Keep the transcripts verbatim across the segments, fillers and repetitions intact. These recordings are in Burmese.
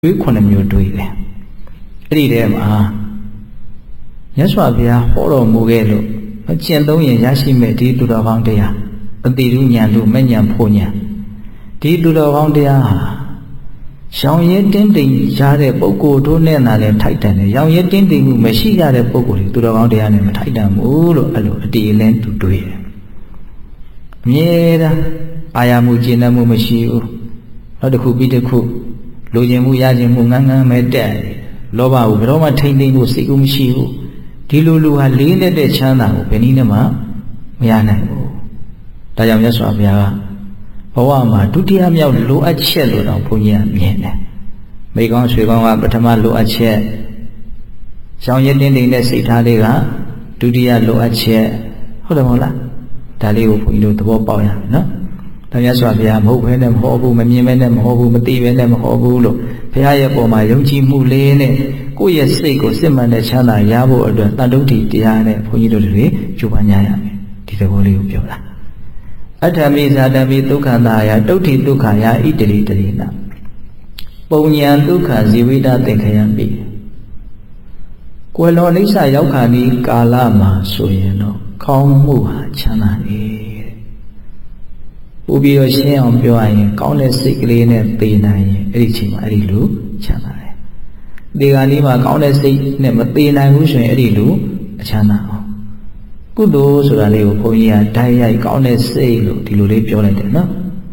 တွေးခုနှစ်မျိုးတွေးတယ်အဲ့ဒီထဲမှာမြတ်စွာဘုရားဟောတော်မူခဲ့လို့အကျင့်သုံးရင်ရရှိမဲ့ဒီသူတော်ကောင်းတရားအတိရုညာတို့မဉဏ်ဖို့ညာဒီသူတော်ကောင်းတရားဟာရှောင်ရဲတင်းတိမ်ရတဲ့ပုဂ္ဂိုလ်တို့နဲ့သာလည်းထိုက်တန်တယ်ရောင်ရဲတင်းတိမ်မှုမရှိရတဲ့ပုဂ္ဂိုလ်တွေသူတော်ကောင်းတရားနဲ့မထိုက်တန်ဘူးလို့အဲ့လိုအတိအလင်းသူတွေးတယ်အမြဲတမ်းအာရမှုကျင့်တတ်မှုမရှိဘူးနောက်တစ်ခုပြီးတစ်ခုလိုချင်မှုရချင်မှုငန်းငန်းပဲတက်လောဘကိုဘယ်တော့မှထိမ့်သိမ့်ဖို့စိတ်ကူးမရှိဘူးဒီလိုလူဟာလေးလက်တဲ့ချမ်းသာကိုဘယ်နည်းနဲ့မှမရနိုင်ဘူးဒါကြောင့်မြတ်စွာဘုရားကဘဝမှာဒုတိယမြောက်လိုအပ်ချက်လို့တော့ဘုန်းကြီးကမြင်တယ်မိကောင်းဆွေကောင်းကပထမလိုအပ်ချက်ရှောင်ရတင်းတိမ်တဲ့စိတ်ထားလေးကဒုတိယလိုအပ်ချက်ဟုတ်တယ်မဟုတ်လားဒါလေးကိုဘုန်းကြီးတို့သဘောပေါက်ရမယ်နော်ဒါမြတ်စွာဘုရားမဟုတ်ဘဲနဲ့မဟောဘူးမမြင်ဘဲနဲ့မဟောဘူးမသိဘဲနဲ့မဟောဘူးလို့ဘုရားရဲ့ပုံမှာယုံကြည်မှုလေးနဲ့ကိုယ့်ရဲ့စိတ်ကိုစစ်မှန်တဲ့ချမ်းသာရဖို့အတွက်တန်တုဋ္ဌိတရားနဲ့ဘုန်းကြီးတို့တွေကြိုးပမ်းကြရမယ်ဒီသဘောလေးကိုပြောတာအထမိဇာတမိဒုက္ခတာယတုဋ္ဌိဒုက္ခယဣတရိတရိနာပုံညာဒုက္ခဇီဝိတသင်္ခယံပိကွယ်လွန်အိဋ္ဌရောက်ခါနီးကာလမှာဆိုရင်တော့ကောင်းမှုဟာချမ်းသာတယ်ပို့ပြီးတော့ရှင်းအောင်ပြောရရင်ကောင်းတဲ့စိတ်ကလေးနဲ့သိနိုင်ရင်အဲ့ဒီချိန်မှာအဲ့ဒီလူချမ်းသာတယ်ဒီကနေ့မှာကောင်းတဲ့စိတ်နဲ့မသိနိုင်ဘူးဆိုရင်အဲ့ဒီလူအချမ်းသာအောင်ကုသိုလ်ဆိုတာလေးကိုဘုန်းကြီးကဓာတ်ရိုက်ကောင်းတဲ့စိတ်လို့ဒီလိုလေးပြောလိုက်တယ်နော်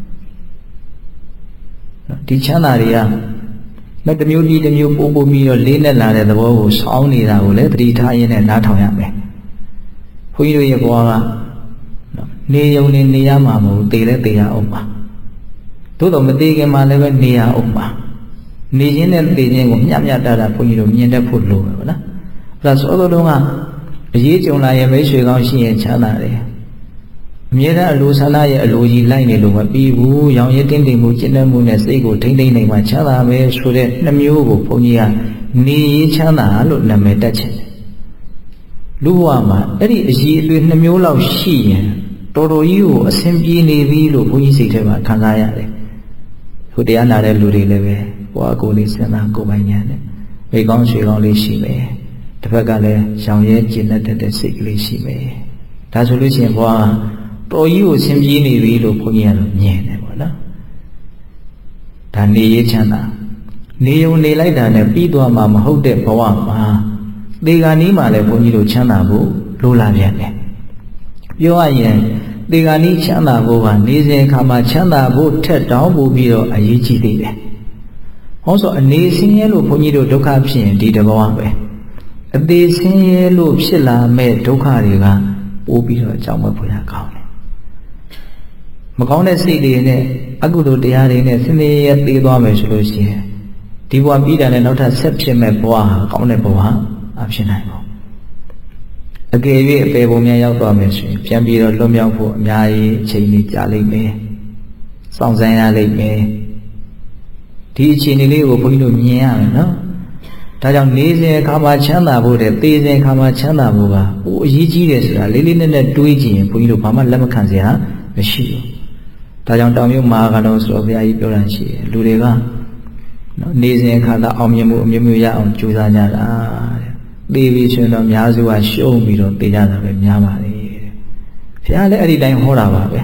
ဒီချမ်းသာတွေကမတစ်မျိုးဒီတစ်မျိုးပို့ပို့ပြီးတော့လေးနဲ့လာတဲ့သဘောကိုစောင်းနေတာကိုလည်းသတိထားရင်းနဲ့နားထောင်ရမယ်ဘုန်းကြီးတို့ရဲ့ဘဝကနေယုံနေနေရမှာမဟုတ်သေလဲသေရအောင်ပါသို့တော့မသေးခင်မှာလည်းပဲနေရအောင်ပါနေခြင်းနဲ့သေခြင်းကိုမျှမျှတတာဘုန်းကြီးတို့မြင်တတ်ဖို့လိုပဲဗောနော်အဲ့ဒါဆိုတော့တုန်းကအရေးကြုံလာရင်မိတ်ဆွေကောင်းရှိရင်ချမ်းသာတယ်အမြဲတမ်းအလိုဆန္ဒရဲ့အလိုကြီးလိုက်နေလို့မပြီးဘူးရောင်ရဲတင်းတိမ်မှုကျင့်တတ်မှုနဲ့စိတ်ကိုထိမ့်သိမ့်နိုင်မှချမ်းသာမယ်ဆိုတဲ့နှမျိုးကိုဘုန်းကြီးကနေရေးချမ်းသာလို့နာမည်တက်ချင်တယ်လူဘဝမှာအဲ့ဒီအရေးအသွေးနှမျိုးလောက်ရှိရင်တော်တော်ကြီးကိုအဆင်ပြေနေပြီလို့ဘုန်းကြီးစိတ်ထဲမှာခံစားရတယ်ဟိုတရားနာတဲ့လူတွေလည်းပဲဘဝကိုယ်လေးစဉ်းစားကိုယ်ပိုင်ဉာဏ်နဲ့မိကောင်းဆွေကောင်းလေးရှိမယ်တစ်ဖက်ကလည်းရောင်ရဲကျင့်တတ်တဲ့စိတ်ကလေးရှိမယ်ဒါဆိုလို့ရှိရင်ဘဝတော်ကြီးကိုအဆင်ပြေနေပြီလို့ဘုန်းကြီးကတော့မြင်တယ်ပေါ့နော်ဒါနေရချမ်းသာနေုံနေလိုက်တာနဲ့ပြီးသွားမှာမဟုတ်တဲ့ဘဝမှာဒီကနေ့မှလည်းဘုန်းကြီးတို့ချမ်းသာဖို့လိုလာပြန်တယ်ပြောရရင်ဒီကနေ့ချမ်းသာဖို့ကနေစဉ်အခါမှာချမ်းသာဖို့ထက်တောင်းပို့ပြီးတော့အရေးကြီးသေးတယ်ဟောဆိုအနေဆင်းရဲလို့ဘုန်းကြီးတို့ဒုက္ခဖြစ်ရင်ဒီတဘောပဲအသေးဆင်းရဲလို့ဖြစ်လာမဲ့ဒုက္ခတွေကပို့ပြီးတော့အကြောင်းမဲ့ဖွယ်ရကောင်းတယ်မကောင်းတဲ့စိတ်တွေနဲ့အကုသိုလ်တရားတွေနဲ့ဆင်းရဲရဲသေးသွားမယ်ဆိုလို့ရှိရင်ဒီဘဝပြီးတာနဲ့နောက်ထပ်ဆက်ဖြစ်မဲ့ဘဝဟာကောင်းတဲ့ဘဝအဖြစ်နိုင်ပါအကယ်၍အပေပုံများရောက်သွားမယ်ဆိုရင်ပြန်ပြီးတော့လွတ်မြောက်ဖို့အများကြီးအချိန်ကြီးကြာလိမ့်မယ်။စောင့်ဆိုင်းရလိမ့်မယ်။ဒီအခြေအနေလေးကိုဘုန်းကြီးတို့မြင်ရမယ်နော်။ဒါကြောင့်နေစဉ်အခါမှာချမ်းသာဖို့တဲ့သေစဉ်အခါမှာချမ်းသာဖို့ကဟိုအရေးကြီးတယ်ဆိုတာလေးလေးနက်နက်တွေးကြည့်ရင်ဘုန်းကြီးတို့ဘာမှလက်မခံစရာမရှိဘူး။ဒါကြောင့်တောင်မြုပ်မဟာကတော်ဆိုဘုရားကြီးပြောတာရှိတယ်။လူတွေကနော်နေစဉ်အခါသာအောင်မြင်မှုအမျိုးမျိုးရအောင်ကြိုးစားကြတာတဲ့သေပြီဆိုရင်တော့အများစုကရှုံးပြီးတော့သေကြတာပဲများပါလေတဲ့ဘုရားလည်းအဲ့ဒီတိုင်းဟောတာပါပဲ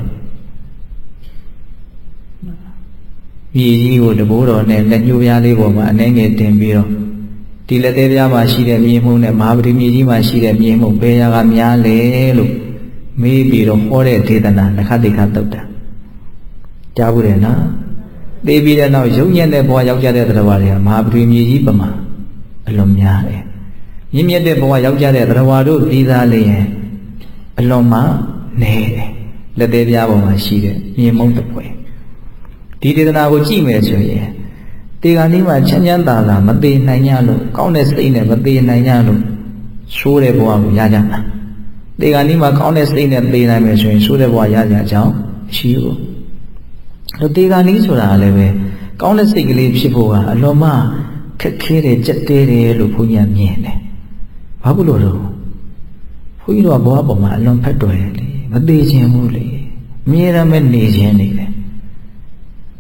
မြေကြီးကိုတဘိုးတော်နဲ့လက်ညှိုးပြားလေးပေါ်မှာအနှဲငယ်တင်ပြီးတော့ဒီလက်သေးပြားမှာရှိတဲ့မြေမှုနဲ့မဟာပတိမြေကြီးမှာရှိတဲ့မြေမှုဘယ်ရာကများလဲလို့မေးပြီးတော့ဟောတဲ့ဒေသနာနခတိခသုတ်တာကြားဘူးတယ်နော်သေပြီးတဲ့နောက်ရုပ်ညက်တဲ့ဘဝရောက်ကြတဲ့တရားတွေကမဟာပတိမြေကြီးပမာအလွန်များတယ်မြင့်မြတ်တဲ့ဘဝရောက်ကြတဲ့တရားတို့ပြီးသားလျင်အလွန်မှနေတယ်လက်သေးပြားပေါ်မှာရှိတဲ့မြေမုံတစ်ပွဲဒီဒေသနာကိုကြည့်မယ်ဆိုရင်ဒီကနေ့မှချမ်းချမ်းသာသာမသေးနိုင်ကြလို့ကောင်းတဲ့စိတ်နဲ့မသေးနိုင်ကြလို့ဆိုးတဲ့ဘဝကိုရကြတာဒီကနေ့မှကောင်းတဲ့စိတ်နဲ့သေနိုင်မယ်ဆိုရင်ဆိုးတဲ့ဘဝရကြကြောင်းရှိဘူးလို့ဒီကနေ့ဆိုတာလည်းပဲကောင်းတဲ့စိတ်ကလေးဖြစ်ဖို့ကအလွန်မှခက်ခဲတယ်ကြက်တဲတယ်လို့ဘုန်းကြီးမြင်တယ်ဘာဖြစ်လို့တော့ဘုန်းကြီးတို့ကဘဝပေါ်မှာအလွန်ဖက်တော်တယ်လေမသေးခြင်းဘူးလေအမြဲတမ်းပဲနေခြင်းနေတယ်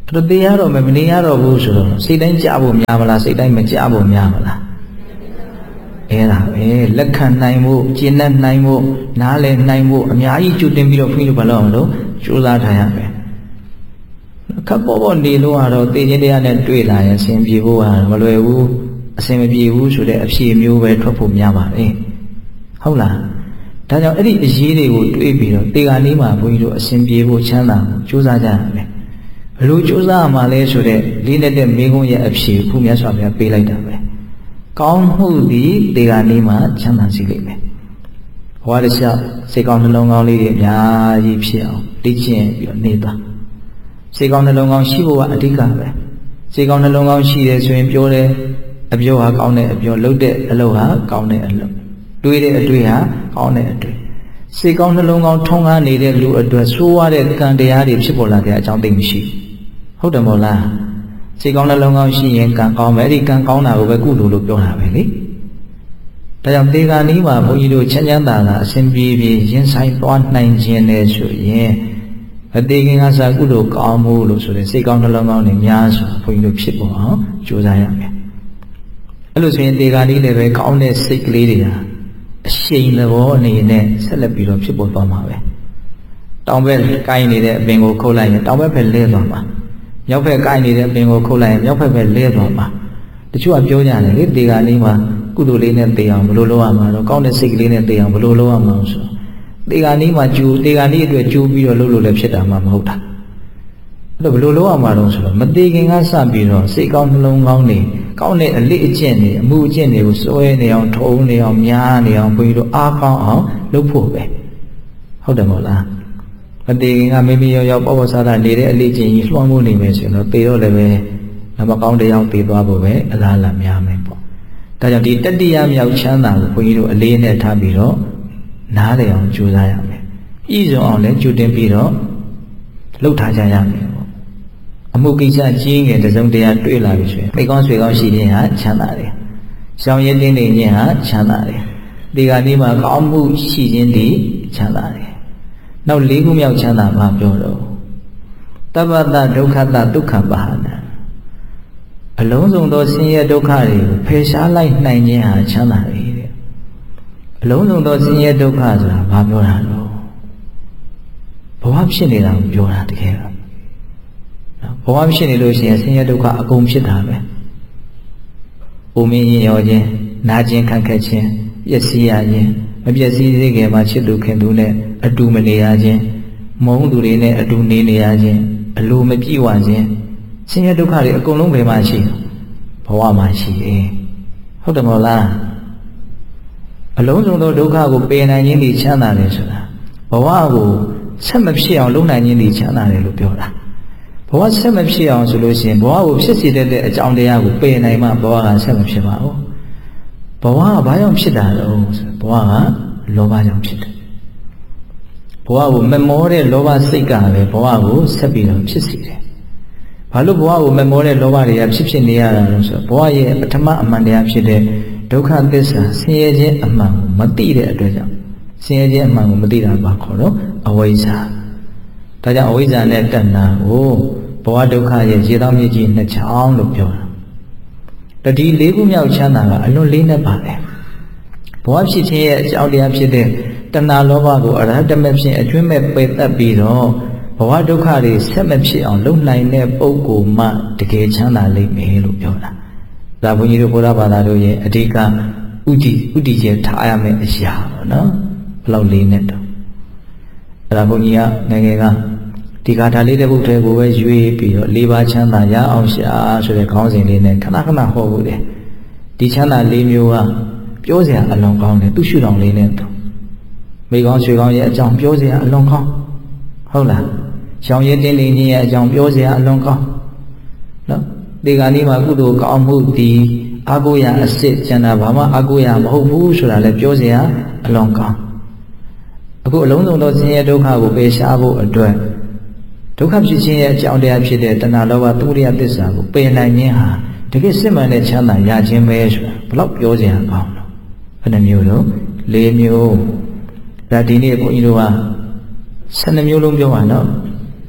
အဲ့တော့တရားတော့မနေရတော့ဘူးဆိုတော့စိတ်တိုင်းကြဖို့များမလားစိတ်တိုင်းမကြဖို့များမလားအဲ့ဒါပဲလက်ခံနိုင်ဖို့ကျင့်တတ်နိုင်ဖို့နားလည်နိုင်ဖို့အများကြီးကြိုတင်ပြီးတော့ခွင့်လို့ဘာလို့အောင်လို့ကြိုးစားထားရမယ်ခပ်ပေါ်ပေါ်နေလို့ကတော့သိချင်းတရားနဲ့တွေ့လာရင်အစဉ်ပြေဖို့ကမလွယ်ဘူးအစဉ်မပြေဘူးဆိုတဲ့အဖြေမျိုးပဲထွက်ဖို့များပါလေဟုတ်လားဒါကြောင့်အဲ့ဒီအရေးတွေကိုတွေးပြီးတော့တေဂာနီးမှာဘုန်းကြီးတို့အစဉ်ပြေဖို့ချမ်းသာဖို့ကြိုးစားကြရမယ်ဘလို့ကြိုးစားမှလဲဆိုတဲ့လေးနဲ့တဲ့မိကုံးရဲ့အဖြေခုမြတ်စွာဘုရားပေးလိုက်တာပဲကောင်းမှုသည်တေဂာနီးမှာချမ်းသာစေလိမ့်မယ်ဘဝတစ်လျှောက်စိတ်ကောင်းနှလုံးကောင်းလေးတွေအများကြီးဖြစ်အောင်လေ့ကျင့်ပြီးတော့နေသွားစိတ်ကောင်းနှလုံးကောင်းရှိဖို့ကအဓိကပဲစိတ်ကောင်းနှလုံးကောင်းရှိတယ်ဆိုရင်ပြောတယ်အပြောဟာကောင်းတဲ့အပြောလုပ်တဲ့အလုပ်ဟာကောင်းတဲ့အလုပ်တွေးတဲ့အတွေးဟာကောင်းတဲ့အတွေးစိတ်ကောင်းနှလုံးကောင်းထုံးကားနေတဲ့လူအတွက်ဆိုးရတဲ့ကံတရားတွေဖြစ်ပေါ်လာတဲ့အကြောင်းသိမရှိဟုတ်တယ်မို့လားစိတ်ကောင်းနှလုံးကောင်းရှိရင်ကံကောင်းမယ်အဲ့ဒီကံကောင်းတာကိုပဲကုသိုလ်လို့ပြောတာပဲလေဒါကြောင့်တေဂာနီးမှာဘုန်းကြီးတို့ချမ်းချမ်းသာသာအစဉ်ပြေပြေရင်ဆိုင်သွားနိုင်ခြင်းနဲ့ဆိုရင်အသေးခင်ကစားကုသိုလ်ကောင်းမှုလို့ဆိုတဲ့စိတ်ကောင်းနှလုံးကောင်းတွေများစွာဘုန်းကြီးတို့ဖြစ်ပေါ်အောင်ကြိုးစားရမယ်အဲ့လိုဆိုရင်တေဂာနီးလည်းပဲကောင်းတဲ့စိတ်ကလေးတွေဟာအရှိန်သဘောအနေနဲ့ဆက်လက်ပြီးတော့ဖြစ်ပေါ်သွားမှာပဲတောင်ဘက်ကိုင်းနေတဲ့အပင်ကိုခုတ်လိုက်ရင်တောင်ဘက်ပဲလဲသွားမှာမြောက်ဘက်ကိုင်းနေတဲ့အပင်ကိုခုတ်လိုက်ရင်မြောက်ဘက်ပဲလဲသွားမှာတချို့ကပြောကြတယ်လေတေဂာနီးမှာကုသိုလ်လေးနဲ့သိအောင်ဘယ်လိုလုပ်ရမှာတော့ကောင်းတဲ့စိတ်ကလေးနဲ့သိအောင်ဘယ်လိုလုပ်ရမှာဆိုတေဂာနီးမှာကျူတေဂာနီးအတွက်ကျူပြီးတော့လုပ်လို့လည်းဖြစ်တာမှမဟုတ်တာအဲ့တော့ဘယ်လိုလုပ်ရမှာတော့ဆိုတော့မတေခင်ကစပြီးတော့စိတ်ကောင်းနှလုံးကောင်းနေကောင်းတဲ့အလေးအကျင့်တွေအမှုအကျင့်တွေကိုစွဲနေအောင်ထုံနေအောင်များနေအောင်ဘုန်းကြီးတို့အားကောင်းအောင်လုပ်ဖို့ပဲဟုတ်တယ်မဟုတ်လားမတေခင်ကမိမိရောရောပေါ့ပေါ့ဆာဆာနေတဲ့အလေးကျင့်ကြီးလွှမ်းမိုးနေမယ်ဆိုရင်တော့ပေတော့လည်းပဲမကောင်းတရားပေသွားဖို့ပဲအလားအလာများမယ်ပေါ့ဒါကြောင့်ဒီတတိယမြောက်ချမ်းသာကိုဘုန်းကြီးတို့အလေးနဲ့ထားပြီးတော့နားလည်အောင်ကြိုးစားရမယ်။ဤစုံအောင်လည်းကြိုတင်ပြီးတော့လှုပ်ထားကြရမယ်ပေါ့။အမှုကိစ္စကြီးငယ်တစုံတရာတွေ့လာပြီဆိုရင်မိကောင်းဆွေကောင်းရှိခြင်းဟာချမ်းသာတယ်။ရှောင်ရည်တင်းနေခြင်းဟာချမ်းသာတယ်။ဒီကနေ့မှာကောင်းမှုရှိခြင်းဒီချမ်းသာတယ်။နောက်လေးခုမြောက်ချမ်းသာမှာပြောတော့တပ္ပတဒုက္ခတဒုက္ခပါဟနာအလုံးစုံသောဆင်းရဲဒုက္ခတွေကိုဖယ်ရှားလိုက်နိုင်ခြင်းဟာချမ်းသာတယ်တဲ့အလုံးစုံသောဆင်းရဲဒုက္ခဆိုတာဘာပြောတာလဲဘဝဖြစ်နေတာကိုပြောတာတကယ်ကဘဝဖြစ်နေလို့ရှိရင်ဆင်းရဲဒုက္ခအကုန်ဖြစ်တာပဲ။အိုမင်းရင်ရောခြင်းနာခြင်းခံခက်ခြင်းပျက်စီးရခြင်းမပျက်စီးစေခင်မှာချစ်သူခင်သူနဲ့အတူမနေရခြင်းမုန်းသူတွေနဲ့အတူနေနေရခြင်းအလိုမပြည့်ဝခြင်းဆင်းရဲဒုက္ခတွေအကုန်လုံးဘယ်မှာရှိဘဝမှာရှိတယ်။ဟုတ်တယ်မဟုတ်လားအလုံးစုံသောဒုက္ခကိုပယ်နိုင်ခြင်းဒီချမ်းသာတယ်ဆိုတာဘဝကိုဆက်မဖြစ်အောင်လုပ်နိုင်ခြင်းဒီချမ်းသာတယ်လို့ပြောတာဘဝဆက်မဖြစ်အောင်ဆိုလို့ရှိရင်ဘဝကိုဖြစ်စေတဲ့အကြောင်းတရားကိုပယ်နိုင်မှဘဝကဆက်မဖြစ်ပါဘူးဘဝကဘာကြောင့်ဖြစ်တာလဲဆိုဘဝကလောဘကြောင့်ဖြစ်တယ်ဘဝကိုမမောတဲ့လောဘစိတ်ကပဲဘဝကိုဆက်ပြီးတော့ဖြစ်စေတယ်ဘာလို့ဘဝကိုမမောတဲ့လောဘတွေကဖြစ်ဖြစ်နေရတာလဲဆိုတော့ဘဝရဲ့ပထမအမှန်တရားဖြစ်တဲ့ဒုက္ခသစ္စာဆင်းရဲခြင်းအမှန်ကိုမသိတဲ့အတွက်ကြောင့်ဆင်းရဲခြင်းအမှန်ကိုမသိတာပါခေါ်တော့အဝိဇ္ဇာဒါကြောင့်အဝိဇ္ဇာနဲ့တဏှာကိုဘဝဒုက္ခရဲ့ရေတောင်းမြစ်ကြီးနှစ်ချောင်းလို့ပြောတာတတိလေးခုမြောက်ချမ်းသာကအလွန်လေးနဲ့ပါတယ်ဘဝဖြစ်ခြင်းရဲ့အကြောင်းတရားဖြစ်တဲ့တဏှာလောဘကိုအရဟတမဖြစ်အကျွမ်းမဲ့ပယ်တတ်ပြီးတော့ဘဝဒုက္ခတွေဆက်မဖြစ်အောင်လုပ်နိုင်တဲ့ပုဂ္ဂိုလ်မှတကယ်ချမ်းသာလိမ့်မယ်လို့ပြောတာဒါဘုန်းကြီးတို့ဘုရားဘာသာတို့ရဲ့အဓိကဥတည်ဥတည်ချက်ထားရမယ့်အရာပေါ့နော်ဘယ်လောက်လေးနဲ့တော့အဲ့ဒါဘုန်းကြီးကငယ်ငယ်ကဒီဂါထာလေးတဲ့ဘုထဲကိုပဲရွေးပြီးတော့လေးပါးချမ်းသာရအောင်ရှာဆိုတဲ့ခေါင်းစဉ်လေးနဲ့ခဏခဏဟောဖို့တယ်ဒီချမ်းသာလေးမျိုးကပြောစရာအလွန်ကောင်းတယ်သူရှုထောင်လေးနဲ့တော့မိကောင်းရွှေကောင်းရဲ့အကြောင်းပြောစရာအလွန်ကောင်းဟုတ်လားရှောင်ရည်တင်းနေခြင်းရဲ့အကြောင်းပြောစရာအလွန်ကောင်းနော်ဒီကနေ့မှာကုသိုလ်ကောင်းမှုဒီအာကိုရအစစ်ကျန်တာဘာမှအာကိုရမဟုတ်ဘူးဆိုတာလည်းပြောစရာအလွန်ကောင်းအခုအလုံးစုံသောဆင်းရဲဒုက္ခကိုပယ်ရှားဖို့အတွက်ဒုက္ခဖြစ်ခြင်းရဲ့အကြောင်းတရားဖြစ်တဲ့တဏှာလောဘသုရိယသစ္စာကိုပယ်နိုင်ခြင်းဟာတကယ်စစ်မှန်တဲ့ချမ်းသာရခြင်းပဲဆိုတာဘလောက်ပြောစရာကောင်းလို့ဘယ်နှမျိုးတော့၄မျိုးဒါဒီနေ့ဘုန်းကြီးတို့က၁၂မျိုးလုံးပြောပါနော်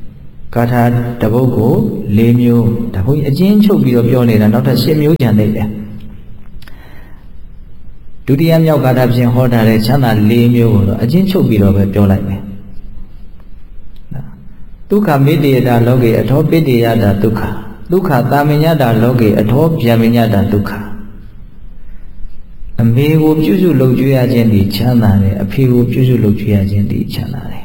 ကာထာတပုတ်ကို၄မျိုးဒါဘုန်းကြီးအချင်းချုပ်ပြီးတော့ပြောနေတာနောက်ထပ်၈မျိုးကျန်သေးတယ်ဒုတိယမြောက်ကာထာဖြင့်ဟောထားတဲ့ချမ်းသာ၄မျိုးကိုတော့အချင်းချုပ်ပြီးတော့ပဲပြောလိုက်မယ်ဒုက္ခမေတ္တယတာလောကေအထောပိတ္တယတာဒုက္ခဒုက္ခတာမညတာလောကေအထောဗျာမညတာဒုက္ခအမေကိုပြုစုလုပ်ကြွေးရခြင်းဒီချမ်းသာတယ်အဖေကိုပြုစုလုပ်ကြွေးရခြင်းဒီချမ်းသာတယ်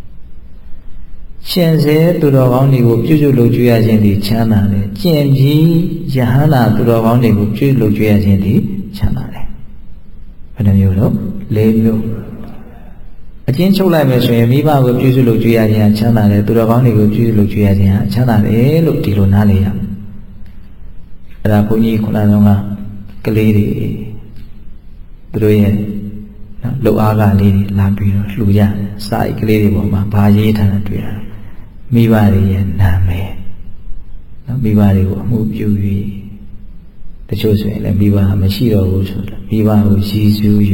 ရှင်စေသူတော်ကောင်းတွေကိုပြုစုလုပ်ကြွေးရခြင်းဒီချမ်းသာတယ်ကျင့်ပြီးယဟန္တာသူတော်ကောင်းတွေကိုပြုစုလုပ်ကြွေးရခြင်းဒီချမ်းသာတယ်ဘယ်နှမျိုးတော့၄မျိုးအချင်းချုပ်လိုက်မယ်ဆိုရင်မိဘကိုပြုစုလုပ်ကြွေးရခြင်းချမ်းသာတယ်သူတော်ကောင်းတွေကိုပြုစုလုပ်ကြွေးရခြင်းချမ်းသာတယ်လို့ဒီလိုနားလည်ရမယ်အဲ့ဒါဘုန်းကြီးခုနကကလေးတွေသူတို့ရဲ့လှုပ်အားကလေးတွေလာပြီးတော့လှူကြစာအိတ်ကလေးတွေပေါ်မှာဘာရေးထားတာတွေ့တာမိဘတွေရဲ့နာမည်နော်မိဘတွေကိုအမှုပြု၍တချို့ဆိုရင်လည်းမိဘမရှိတော့ဘူးဆိုတော့မိဘကိုရည်စူး၍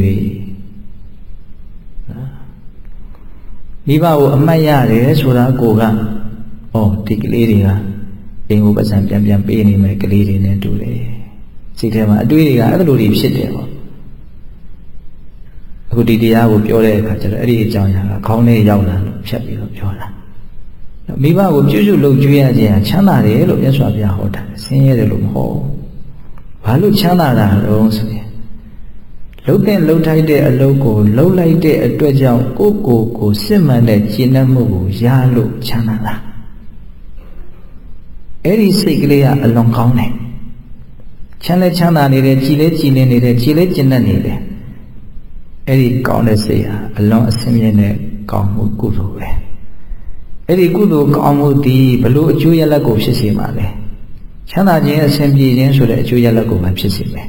နော်မိဘကိုအမှတ်ရတယ်ဆိုတာကိုကဩဒီကလေးတွေကအိမ်ကိုပတ်စံပြန်ပြန်ပေးနေမယ်ကလေးတွေနဲ့တူတယ်စိတ်ထဲမှာအတွေးတွေကအဲ့လိုတွေဖြစ်တယ်ပေါ့အခုဒီတရားကိုပြောတဲ့အခါကျတော့အဲ့ဒီအကြောင်းအရာကခေါင်းထဲရောက်လာလို့ဖြတ်ပြီးတော့ပြောတာမိဘကိုပြုစုလုပ်ကြွေးရခြင်းချမ်းသာတယ်လို့မြတ်စွာဘုရားဟောတာဆင်းရဲတယ်လို့မဟုတ်ဘူးဘာလို့ချမ်းသာတာတော့ဆိုရင်လှုပ်တဲ့လှုပ်ထိုက်တဲ့အလုပ်ကိုလှုပ်လိုက်တဲ့အတွက်ကြောင့်ကိုယ့်ကိုယ်ကိုစစ်မှန်တဲ့ကျင့်တတ်မှုကိုရလို့ချမ်းသာတာအဲ့ဒီစိတ်ကလေးကအလွန်ကောင်းတယ်ချမ်းလဲချမ်းသာနေတယ်ကြည်လဲကြည်လင်နေတယ်ကြည်လဲကျင့်တတ်နေတယ်အဲ့ဒီကောင်းတဲ့စိတ်ဟာအလွန်အစင်းမြင့်တဲ့ကောင်းမှုကုသိုလ်ပဲအဲ့ဒီကုသိုလ်ကောင်းမှုဒီဘလို့အကျိုးရလဒ်ကိုဖြစ်စေမှာလဲချမ်းသာခြင်းအစဉ်ပြေခြင်းဆိုတဲ့အကျိုးရလဒ်ကိုပဲဖြစ်စေမယ်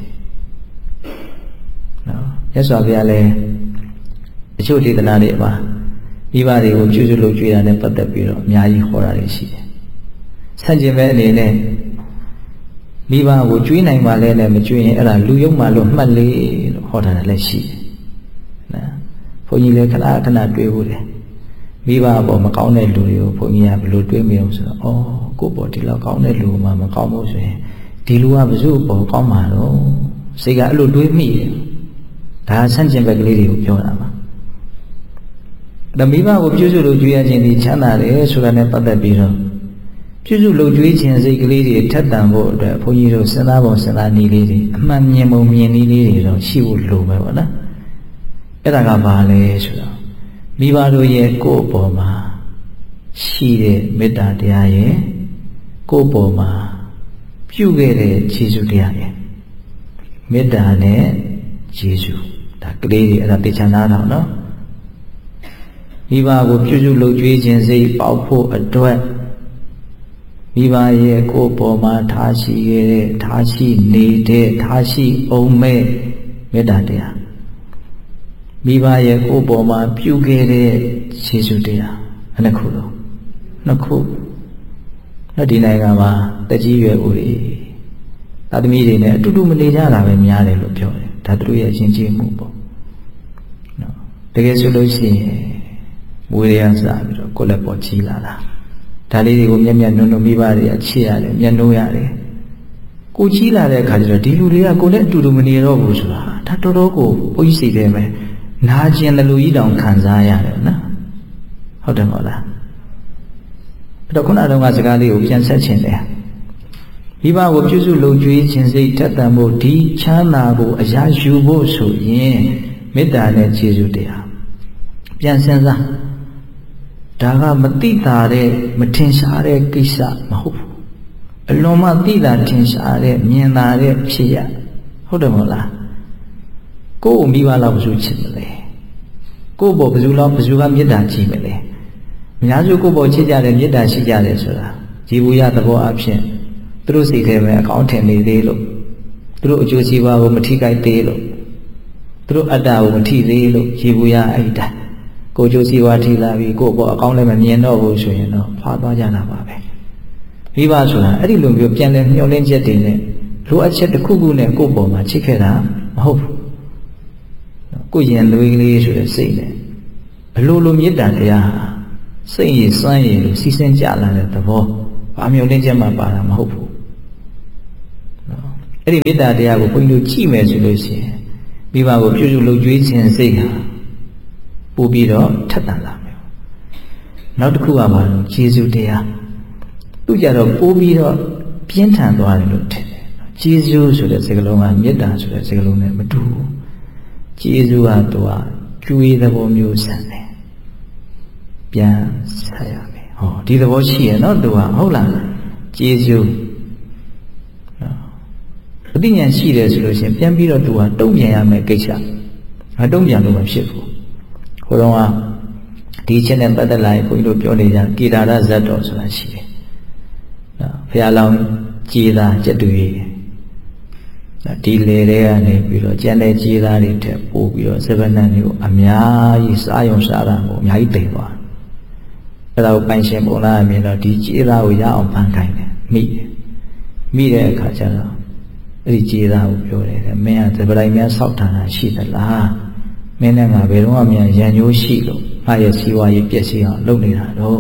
နော်မြတ်စွာဘုရားလည်းအချို့ဒေသနာတွေမှာမိဘတွေကိုပြုစုလုပ်ကြွေးတာနဲ့ပတ်သက်ပြီးတော့အများကြီးဟောတာတွေရှိတယ်ဆန့်ကျင်ဘက်အနေနဲ့မိဘကိုကြွေးနိုင်ပါလဲနဲ့မကြွေးရင်အဲ့ဒါလူယုံမှလို့မှတ်လေလို့ဟောတာလည်းရှိတယ်နော်ဘုန်းကြီးလည်းခဏခဏတွေးဖို့တယ်မိဘအပေါ်မကောင်းတဲ့လူတွေကိုဘုန်းကြီးကဘယ်လိုတွေးမိအောင်ဆိုတော့အော်ကိုယ့်ပေါ်ဒီလောက်ကောင်းတဲ့လူမှမကောင်းဘူးဆိုရင်ဒီလူကဘယ်သူ့ပေါ်ကောင်းမှာတော့စိတ်ကအဲ့လိုတွေးမိတယ်ဒါဆန့်ကျင်ဘက်ကလေးတွေကိုပြောတာပါဒါမိဘကိုပြုစုလုပ်ကြွေးရခြင်းဒီချမ်းသာတယ်ဆိုတာနဲ့ပတ်သက်ပြီးတော့ပြုစုလုပ်ကြွေးခြင်းစိတ်ကလေးတွေထက်တန်ဖို့အတွက်ဘုန်းကြီးတို့စဉ်းစားပုံစဉ်းစားနည်းလေးတွေအမှန်မြင်ပုံမြင်နည်းလေးတွေတော့ရှိဖို့လိုပဲပေါ့နော်အဲ့ဒါကဘာလဲဆိုတော့မိဘတို့ရဲ့ကိုယ်အပေါ်မှာရှိတဲ့မေတ္တာတရားရဲ့ကိုယ်အပေါ်မှာပြုခဲ့တဲ့ခြေဆုတရားရဲ့မေတ္တာနဲ့ခြေဆုဒါကလေးတွေအဲ့ဒါသိချင်တာတော့နော်မိဘကိုပြုစုလုပ်ကြွေးခြင်းစိတ်ပေါက်ဖို့အတွက်မိဘရဲ့ကိုယ်ပေါ်မှာထားရှိခဲ့တဲ့ထားရှိနေတဲ့ထားရှိအောင်မဲ့မေတ္တာတရားမိဘရဲ့ကိုယ်ပေါ်မှာပြုခဲ့တဲ့ခြေဆုတရားအဲ့နှစ်ခုတော့နှစ်ခုလက်ဒီနိုင်ငံမှာတက်ကြီးရွယ်ဦးတွေသာသမီတွေနဲ့အတူတူမနေကြတာပဲများတယ်လို့ပြောတယ်ဒါသူတို့ရဲ့အချင်းချင်းမှုပေါ့နော်တကယ်ဆိုလို့ရှိရင်မွေးရစားပြီးတော့ကိုယ်လည်းပေါ်ကြီးလာတာဒါလေးတွေကိုမျက်မျက်နှုံနှုံမိဘတွေအချစ်ရတယ်မျက်နှိုးရတယ်ကိုကြီးလာတဲ့အခါကျတော့ဒီလူတွေကကိုယ်လည်းအတူတူမနေတော့ဘူးဆိုတာဒါတော်တော်ကိုဘုန်းကြီးစိတ်ထဲမှာနာကျင်တယ်လူကြီးတောင်ခံစားရတယ်နော်ဟုတ်တယ်မဟုတ်လားအဲ့တော့ခုနကတော့စကားလေးကိုပြန်ဆက်ခြင်းတယ်မိဘကိုပြုစုလုပ်ကြွေးခြင်းစိတ်ထက်သန်ဖို့ဒီချမ်းသာကိုအရာယူဖို့ဆိုရင်မေတ္တာနဲ့ခြေဆုတရားပြန်စဉ်းစားဒါကမတိတာတဲ့မထင်ရှားတဲ့ကိစ္စမဟုတ်ဘူးအလွန်မှတိတာထင်ရှားတဲ့မြင်သာတဲ့ဖြစ်ရဟုတ်တယ်မဟုတ်လားကိုယ်မိဘလောက်ဘယ်သူချစ်မလဲကိုယ်ပေါ်ဘယ်သူလောက်ဘယ်သူကမေတ္တာကြည့်မလဲအများစုကိုယ်ပေါ်ချစ်ကြတယ်မေတ္တာရှိကြတယ်ဆိုတာဇီဝရသဘောအဖြစ်သူတို့စိတ်ထဲမှာအကောင်းထင်နေသေးလို့သူတို့အကျိုးစီးပွားကိုမထိခိုက်သေးလို့သူတို့အတ္တကိုမထိသေးလို့ဇီဝရအဲ့ဒါကိုယ်ကျိုးစီးပွားထိလာပြီးကိုယ်ပေါ်အကောင်းလည်းမမြင်တော့ဘူးဆိုရင်တော့ဖွာသွားကြတာပါပဲမိဘဆိုတာအဲ့ဒီလိုမျိုးပြန်လဲမျောလင်းချက်တွေနဲ့လိုအပ်ချက်တစ်ခုခုနဲ့ကိုယ်ပေါ်မှာချစ်ခဲ့တာမဟုတ်ဘူးကိုယ်ရင်သွေးကလေးဆိုတဲ့စိတ်နဲ့ဘလို့လိုမေတ္တာတရားစိတ်ရည်စွမ်းရည်လို့စီစဉ်ကြလာတဲ့သဘောဘာမျိုးလင်းချက်မှပါတာမဟုတ်ဘူးနော်အဲ့ဒီမေတ္တာတရားကိုဘုန်းကြီးတို့ကြည့်မယ်ဆိုလို့ရှိရင်မိဘကိုပြုစုလုပ်ကြွေးခြင်းစိတ်ဟာပို့ပြီးတော့ထက်သန်လာမယ်နောက်တစ်ခုကဘာလို့ကျေးဇူးတရားသူကြတော့ပို့ပြီးတော့ပြင်းထန်သွားတယ်လို့ထင်တယ်ကျေးဇူးဆိုတဲ့စကားလုံးကမေတ္တာဆိုတဲ့စကားလုံးနဲ့မတူဘူးကျေးဇူးကတော့ကျွေးသဘောမျိုးဆန်တယ်ပြန်ဆက်ရမယ်ဟောဒီသဘောရှိရဲ့နော်သူကဟုတ်လားကျေးဇူးနော်အသိဉာဏ်ရှိတယ်ဆိုလို့ရှိရင်ပြန်ပြီးတော့သူကတုံ့ပြန်ရမယ်ကိစ္စမတုံ့ပြန်လို့မဖြစ်ဘူးဟိုတော့ကဒီချက်နဲ့ပတ်သက်လာရင်ဘုန်းကြီးတို့ပြောနေကြကေဒါရဇတ်တော်ဆိုတာရှိတယ်နော်ဘုရားလောင်းကြည်သာကျက်တွေဒီလေတွေကနေပြီးတော့ကျန်တဲ့ကြည်သားတွေထက်ပို့ပြီးတော့စပနန်တွေကိုအများကြီးစားယုံစားတာကိုအများကြီးတိမ်သွားအဲ့ဒါကိုပိုင်ရှင်ပုံလာမြင်တော့ဒီကြည်သားကိုရအောင်ဖန်ခိုင်းတယ်မိတယ်မိတဲ့အခါကျတော့အဲ့ဒီကြည်သားကိုပြောတယ်မင်းကစပတိုင်းများဆောက်ထားတာရှိသလားမင်းနဲ့ငါဘယ်တော့မှရန်ညိုးရှိလို့ငါရဲ့စီဝါရေးပြည့်စည်အောင်လုပ်နေတာတော့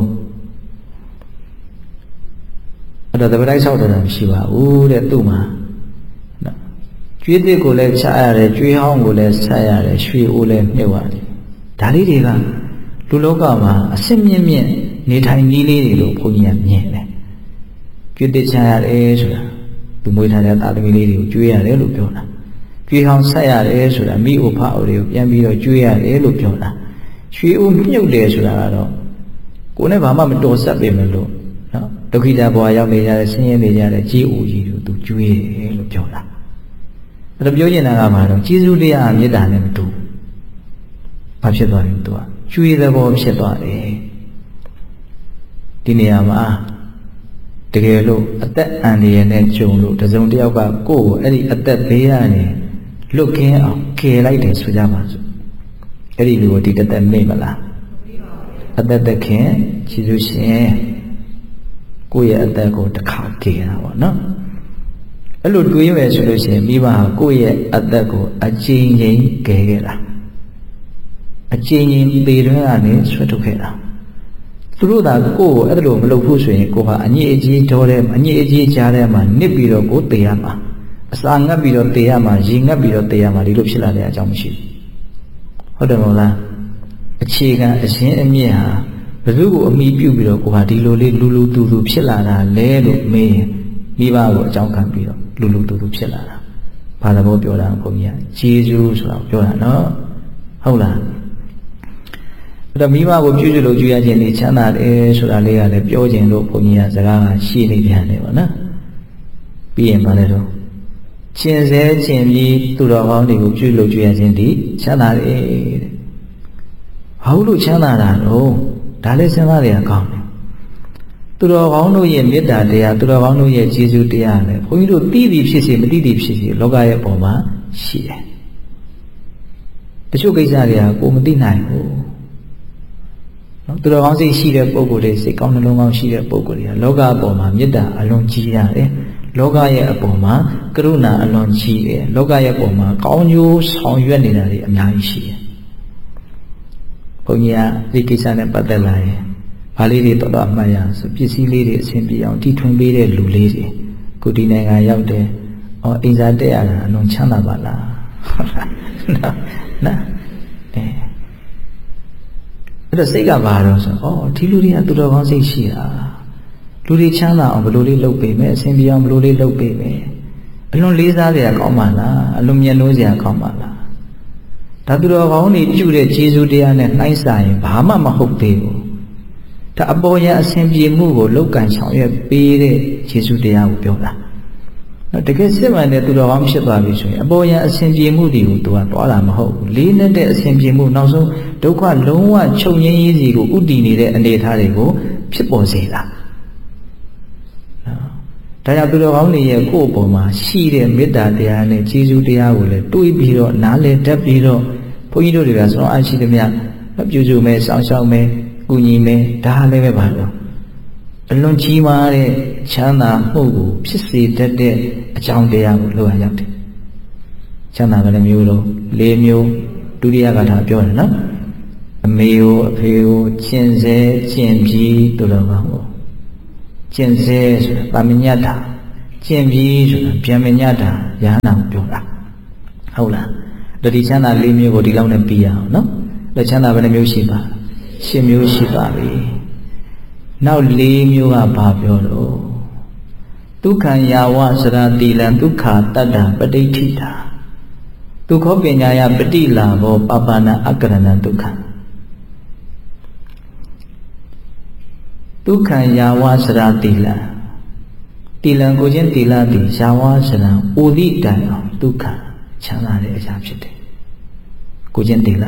အဲ့တော့စပတိုင်းဆောက်တာမရှိပါဘူးတဲ့သူ့မှာကျွေးတစ်ကိုလည်းချရတယ်ကျွေးဟောင်းကိုလည်းဆက်ရတယ်ရွှေအိုးလည်းမြုပ်ရတယ်ဒါလေးတွေကလူလောကမှာအစစ်မြင့်မြင့်နေထိုင်နည်းလေးတွေလို့ဘုန်းကြီးကမြင်တယ်ကျွေးတစ်ချရတယ်ဆိုတာသူမွေးထားတဲ့သားသမီးလေးတွေကိုကျွေးရတယ်လို့ပြောတာကျွေးဟောင်းဆက်ရတယ်ဆိုတာမိအိုဖအိုတွေကိုပြန်ပြီးတော့ကျွေးရတယ်လို့ပြောတာရွှေအိုးမြုပ်တယ်ဆိုတာကတော့ကိုယ်နဲ့ဘာမှမတော်ဆက်ပေမဲ့လို့နော်ဒုက္ခိတဘဝရောက်နေကြတဲ့ဆင်းရဲနေကြတဲ့ကြီးအိုကြီးတို့သူကျွေးတယ်လို့ပြောတာအဲ့တော့ပြောချင်တာကဘာလဲကျေးဇူးတရားမေတ္တာနဲ့မတူဘာဖြစ်သွားလဲသူကကျွေးသဘောဖြစ်သွားတယ်ဒီနေရာမှာတကယ်လို့အသက်အန္တရာယ်နဲ့ကြုံလို့တစုံတစ်ယောက်ကကိုယ့်ကိုအဲ့ဒီအသက်ဘေးကနေလွတ်ကင်းအောင်ကယ်လိုက်တယ်ဆိုကြပါစို့အဲ့ဒီလူကိုဒီတသက်မေ့မလားအသက်သက်ခင်ကျေးဇူးရှင်ကိုယ့်ရဲ့အသက်ကိုတစ်ခါကယ်တာပေါ့နော်အဲ့လိုတွေးမယ်ဆိုလို့ရှိရင်မိဘဟာကိုယ့်ရဲ့အသက်ကိုအကျဉ်းချင်းကယ်ခဲ့တာအကျဉ်းချင်းပေတွင်းကနေဆွတ်ထုတ်ခဲ့တာသူတို့သာကိုယ့်ကိုအဲ့လိုမလုပ်ဘူးဆိုရင်ကိုယ်ဟာအညစ်အကြေးတော်တယ်အညစ်အကြေးကြားထဲမှာနစ်ပြီးတော့ကိုယ်သေရမှာအစာငတ်ပြီးတော့သေရမှာရေငတ်ပြီးတော့သေရမှာဒီလိုဖြစ်လာတဲ့အကြောင်းမရှိဘူးဟုတ်တယ်မဟုတ်လားအခြေခံအရှင်းအမြင့်ဟာဘယ်သူ့ကိုအမိပြုတ်ပြီးတော့ကိုယ်ဟာဒီလိုလေးလူလူတူတူဖြစ်လာတာလဲလို့မေးရင်မိဘကိုအကြောင်းခံပြီးတော့လူလူတူတူဖြစ်လာတာဘာသဘောပြောတာဘုန်းကြီးကကျေးဇူးဆိုတာပြောတာနော်ဟုတ်လားအဲ့တော့မိဘကိုပြုစုလို့ကြွေးရခြင်းနေချမ်းသာတယ်ဆိုတာလေးကလည်းပြောခြင်းလို့ဘုန်းကြီးကစကားကရှိနေပြန်တယ်ပေါ့နော်ပြီးရင်ဗါလဲတော့ရှင်စဲခြင်းပြီးသူတော်ကောင်းတွေကိုပြုလို့ကြွေးရခြင်းဒီချမ်းသာတယ်တဲ့ဘာလို့ချမ်းသာတာတော့ဒါလည်းစဉ်းစားရအောင်ကောင်းတယ်သူတော်ကောင်းတို့ရဲ့မေတ္တာတရားသူတော်ကောင်းတို့ရဲ့ကျေးဇူးတရားလည်းဘုန်းကြီးတို့သိသည်ဖြစ်စေမသိသည်ဖြစ်စေလောကရဲ့အပေါ်မှာရှိတယ်တချို့ကိစ္စတွေကကိုမသိနိုင်ဘူးနော်သူတော်ကောင်းစိတ်ရှိတဲ့ပုဂ္ဂိုလ်တွေစိတ်ကောင်းနှလုံးကောင်းရှိတဲ့ပုဂ္ဂိုလ်တွေကလောကအပေါ်မှာမေတ္တာအလွန်ကြီးရတယ်လောကရဲ့အပေါ်မှာကရုဏာအလွန်ကြီးတယ်လောကရဲ့အပေါ်မှာကောင်းကျိုးဆောင်ရွက်နေတာတွေအများကြီးရှိတယ်ဘုန်းကြီးကဒီကိစ္စနဲ့ပတ်သက်လာရင်ဘာလေးတွေတော်တော်အမှတ်ရဆိုပစ္စည်းလေးတွေအဆင်ပြေအောင်တီထွင်ပေးတဲ့လူလေးတွေကိုဒီနိုင်ငံရောက်တယ်။အော်အိမ်စာတက်ရတာအလုံးချမ်းသာပါလား။ဟုတ်လား။နော်နော်အဲအဲ့တော့စိတ်ကဘာတော့ဆိုအော်ဒီလူတွေကသူတော်ကောင်းစိတ်ရှိတာလူတွေချမ်းသာအောင်ဘယ်လိုလေးလုပ်ပေးမယ်အဆင်ပြေအောင်ဘယ်လိုလေးလုပ်ပေးမယ်အလွန်လေးစားစရာကောင်းပါလားအလွန်မျက်နှိုးစရာကောင်းပါလားဒါသူတော်ကောင်းတွေပြုတဲ့ကျေးဇူးတရားနဲ့နှိုင်းစာရင်ဘာမှမဟုတ်သေးဘူးဒါအပေါ်ရအစဉ်ပြေမှုကိုလောက်ကံဆောင်ရွက်ပေးတဲ့ယေရှုတရားကိုပြောတာနော်တကယ်စစ်မှန်တဲ့သူတော်ကောင်းဖြစ်သွားပြီဆိုရင်အပေါ်ရအစဉ်ပြေမှုတွေကိုသူကသွားတာမဟုတ်ဘူးလေးနဲ့တဲ့အစဉ်ပြေမှုနောက်ဆုံးဒုက္ခလုံးဝချုပ်ငြိမ်းရေးစီကိုဥတည်နေတဲ့အနေအထားတွေကိုဖြစ်ပေါ်စေတာနော်ဒါကြောင့်သူတော်ကောင်းတွေရဲ့ကိုယ့်အပေါ်မှာရှိတဲ့မေတ္တာတရားနဲ့ကျေးဇူးတရားကိုလည်းတွေးပြီးတော့နားလည်တတ်ပြီးတော့ဘုန်းကြီးတို့တွေကဆိုတော့အရှိသမျှပြုစုမယ်စောင့်ရှောက်မယ်ကူညီမယ်ဒါလည်းပဲပါတော့အလွန်ကြီးမားတဲ့ချမ်းသာမှုကိုဖြစ်စေတတ်တဲ့အကြောင်းတရားကိုလိုအပ်ရောက်တယ်ချမ်းသာကလည်းမျိုးလုံး၄မျိုးဒုတိယကထာပြောတယ်နော်အမေကိုအဖေကိုကျင့်စေကျင့်ပြီးတို့တော့ပါဟုတ်ကျင့်စေဆိုတာဗမညတ်တာကျင့်ပြီးဆိုတာဗျမညတ်တာယဟနာကိုပြောတာဟုတ်လားဒါဒီချမ်းသာ၄မျိုးကိုဒီလောက်နဲ့ပြီးရအောင်နော်ဒါချမ်းသာဘယ်နှမျိုးရှိပါ၈မျိုးရှိပါပြီနောက်၄မျိုးကဘာပြောတော့ဒုက္ခံယာဝစရတိလံဒုက္ခတတ္တပဋိဋ္ဌိတာဒုက္ခပညာယပฏิလာဘောပပနာအကရဏဒုက္ခဒုက္ခံယာဝစရတိလံတိလံကိုချင်းတိလတိယာဝစရံဩဒိတံအောင်ဒုက္ခချမ်းသာတဲ့အရာဖြစ်တယ်ကိုချင်းတိလ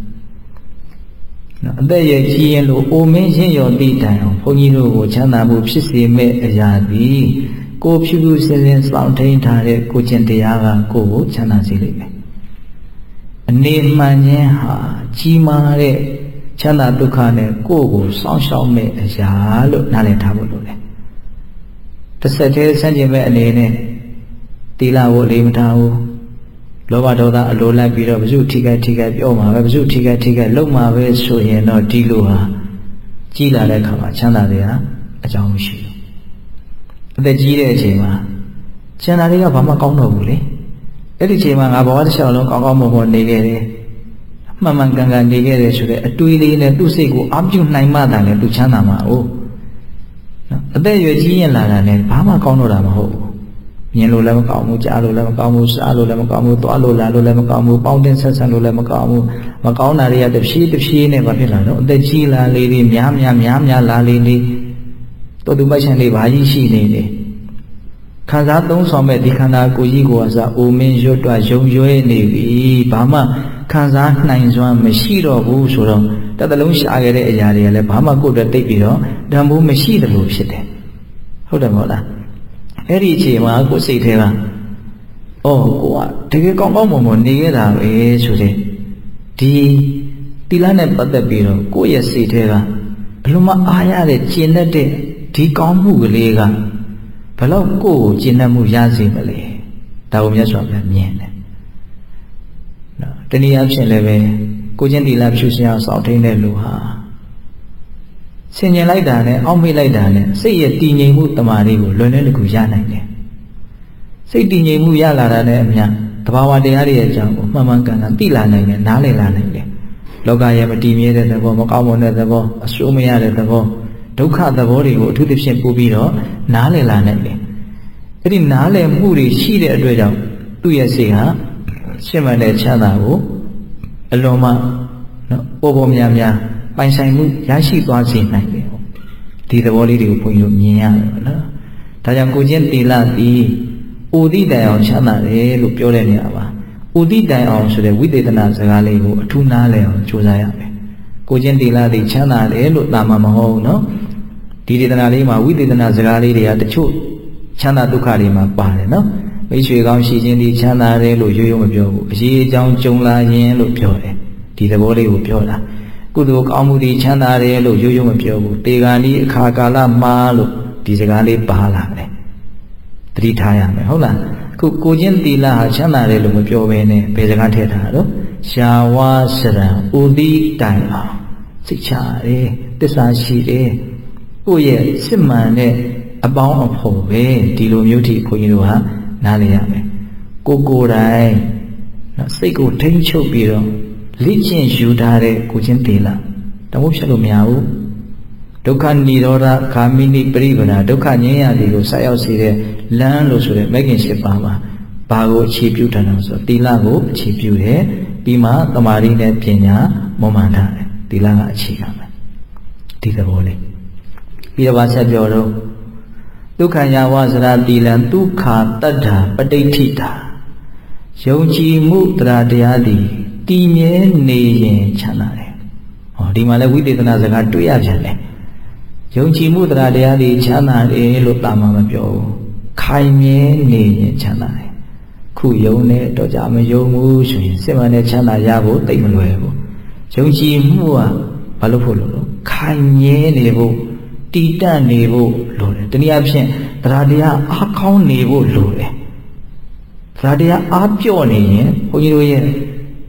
နော်အသက်ရကြီးရင်လို့အိုမင်းရှင်းရောတိတံအောင်ဘုန်းကြီးတို့ကိုချမ်းသာမှုဖြစ်စေမဲ့အရာသည်ကိုဖြူဖြူစင်စင်စောင့်ထိန်ထားတဲ့ကိုချင်းတရားကကိုယ်ကိုချမ်းသာစေလိမ့်မယ်အနေမှန်ခြင်းဟာကြီးမားတဲ့ချမ်းသာဒုက္ခနဲ့ကိုယ်ကိုစောင့်ရှောက်မဲ့အရာလို့နားလည်ထားဖို့လိုတယ်တစ်ဆက်တည်းဆန့်ကျင်မဲ့အနေနဲ့တိလကိုလေးမထားဘူးလောဘဒေါသအလိုလိုက်ပြီးတော့ဘု து ထိခိုက်ထိခိုက်ပြောမှာပဲဘု து ထိခိုက်ထိခိုက်လုံမှာပဲဆိုရင်တော့ဒီလိုဟာကြီးလာတဲ့အခါမှာချမ်းသာတွေဟာအကြောင်းမရှိဘူးအသက်ကြီးတဲ့အချိန်မှာချမ်းသာတွေကဘာမှကောင်းတော့ဘူးလေအဲ့ဒီအချိန်မှာငါဘဝတစ်လျှောက်လုံးကောင်းကောင်းမွန်မွန်နေခဲ့တယ်မှန်မှန်ကန်ကန်နေခဲ့တယ်ဆိုတဲ့အတွေးလေးနဲ့သူ့စိတ်ကိုအပြုနိုင်မှသာလေသူချမ်းသာမှာ哦နော်အသက်ရွယ်ကြီးရင်လာတာနဲ့ဘာမှကောင်းတော့တာမဟုတ်ဘူးမြင်လို့လည်းမကောင်းဘူးကြားလို့လည်းမကောင်းဘူးစားလို့လည်းမကောင်းဘူးသွားလို့လာလို့လည်းမကောင်းဘူးပေါင်းတင်ဆက်ဆံလို့လည်းမကောင်းဘူးမကောင်းတာတွေကတစ်ဖြည်းတစ်ဖြည်းနဲ့ဘာဖြစ်လာတော့အသက်ကြီးလာလေလေများများများများလာလေလေတော်သူပိုက်ချင်လေးဘာကြီးရှိနေလေခံစားသုံးဆောင်မဲ့ဒီခန္ဓာကိုယ်ကြီးကိုအစားအိုမင်းရွတ်တွယုံရွဲနေပြီဘာမှခံစားနိုင်စွမ်းမရှိတော့ဘူးဆိုတော့တသက်လုံးရှာခဲ့တဲ့အရာတွေကလည်းဘာမှကိုယ်အတွက်တိတ်ပြီးတော့တန်ဖိုးမရှိတယ်လို့ဖြစ်တယ်ဟုတ်တယ်မဟုတ်လားအဲ့ဒီအချိန်မှာကိုယ်စိတ်ထဲကအော်ကိုကတကယ်ကောင်းကောင်းမွန်မွန်နေခဲ့တာပဲဆိုတဲ့ဒီတိလနဲ့ပတ်သက်ပြီးတော့ကိုယ့်ရဲ့စိတ်ထဲကဘလို့မအားရတဲ့ကျင့်တတ်တဲ့ဒီကောင်းမှုကလေးကဘလို့ကိုယ့်ကိုကျင့်တတ်မှုရစေမလဲဒါကိုမြတ်စွာဘုရားမြင်တယ်နော်တနည်းအားဖြင့်လည်းပဲကိုချင်းတိလဖြူစင်အောင်စောင့်ထိန်တဲ့လူဟာဆင်ញင်လိုက်တာနဲ့အောက်မေ့လိုက်တာနဲ့စိတ်ရဲ့တည်ငြိမ်မှုတမာလေးကိုလွယ်လွယ်ကူရနိုင်တယ်စိတ်တည်ငြိမ်မှုရလာတာနဲ့အမျှတဘာဝတရားတွေရဲ့အကြောင်းကိုမှန်မှန်ကန်ကန်သိလာနိုင်တယ်နားလည်လာနိုင်တယ်လောကရဲ့မတည်မြဲတဲ့သဘောမကောင်းမွန်တဲ့သဘောအဆိုးမရတဲ့သဘောဒုက္ခသဘောတွေကိုအထူးသဖြင့်ပို့ပြီးတော့နားလည်လာနိုင်တယ်အဲ့ဒီနားလည်မှုတွေရှိတဲ့အတွက်ကြောင့်သူ့ရဲ့စိတ်ဟာရှင်းမှန်တဲ့ချမ်းသာကိုအလွန်မှနော်ပေါ်ပေါ်များများပိုင်ဆိုင်မှုရရှိသွားစေနိုင်တယ်ဒီသဘောလေးတွေကိုဘုန်းကြီးတို့မြင်ရတယ်နော်ဒါကြောင့်ကိုချင်းတိလသည်ဥဒိတံအောင်ချမ်းသာတယ်လို့ပြောတဲ့နေရာမှာဥဒိတံအောင်ဆိုတဲ့ဝိသေသနာစကားလေးကိုအထူးနားလည်အောင်ကြိုးစားရမယ်ကိုချင်းတိလသည်ချမ်းသာတယ်လို့သာမမဟုတ်ဘူးနော်ဒီဒေသနာလေးမှာဝိသေသနာစကားလေးတွေကတချို့ချမ်းသာဒုက္ခတွေမှာပါတယ်နော်မိတ်ဆွေကောင်းရှိခြင်းဒီချမ်းသာတယ်လို့ရိုးရိုးမပြောဘူးအရေးအကြောင်းကြုံလာရင်လို့ပြောတယ်ဒီသဘောလေးကိုပြောတာကုသိုလ်ကောင်းမှုတွေချမ်းသာတယ်လို့ရိုးရိုးမပြောဘူးတေဂာနီအခါကာလမှာလို့ဒီစကားလေးပါလာတယ်သတိထားရမယ်ဟုတ်လားအခုကိုချင်းတီလာဟာချမ်းသာတယ်လို့မပြောဘဲနဲ့ဘယ်စကားထည့်ထားတော့ရှာဝါစရံဥတိတိုင်အောင်စိတ်ချတယ်တစ္ဆာရှိတယ်ကိုယ့်ရဲ့စစ်မှန်တဲ့အပေါင်းအဖော်ပဲဒီလိုမျိုးထိခွန်ကြီးတို့ဟာနားလည်ရမယ်ကိုကိုယ်တိုင်နော်စိတ်ကိုထိန်းချုပ်ပြီးတော့လေ့ကျင့်ယူထားတဲ့ကိုချင်းတေလာတမို့ဖြစ်လို့မရဘူးဒုက္ခនិရောဓဂ ामि နိပရိပဒါဒုက္ခငြိမ်းရာဒီကိုဆက်ရောက်စေတဲ့လမ်းလို့ဆိုတဲ့မဂ္ဂင်၈ပါးမှာဘာကိုအခြေပြုထားတယ်ဆိုတော့တိလကိုအခြေပြုတယ်ပြီးမှသမာဓိနဲ့ပညာမွန်မှန်ထားတယ်တိလကအခြေခံမယ်ဒီသဘောလေးပြီးတော့ဗာဆက်ပြောတော့ဒုက္ခယာဝစရတိလံဒုက္ခတတ္ထာပဋိဋ္ဌိတာယုံကြည်မှုတရားတရားသည်တည်မြဲနေရင်ချမ်းသာတယ်ဟောဒီမှာလည်းဝိသေသနာစကားတွေ့ရပြန်တယ်ယုံကြည်မှုတရားတရားသည်ချမ်းသာတယ်လို့တာမမပြောဘူးခိုင်မြဲနေရင်ချမ်းသာတယ်ခုယုံနဲ့တော့ကြမယုံဘူးဆိုရင်စစ်မှန်တဲ့ချမ်းသာရဖို့တိတ်မလွယ်ဘူးယုံကြည်မှုကဘာလို့ဖို့လို့လို့ခိုင်မြဲနေဖို့တည်တတ်နေဖို့လိုတယ်တနည်းအားဖြင့်တရားတရားအားကောင်းနေဖို့လိုတယ်တရားတရားအားပြော့နေရင်ဘုန်းကြီးတို့ရဲ့နော်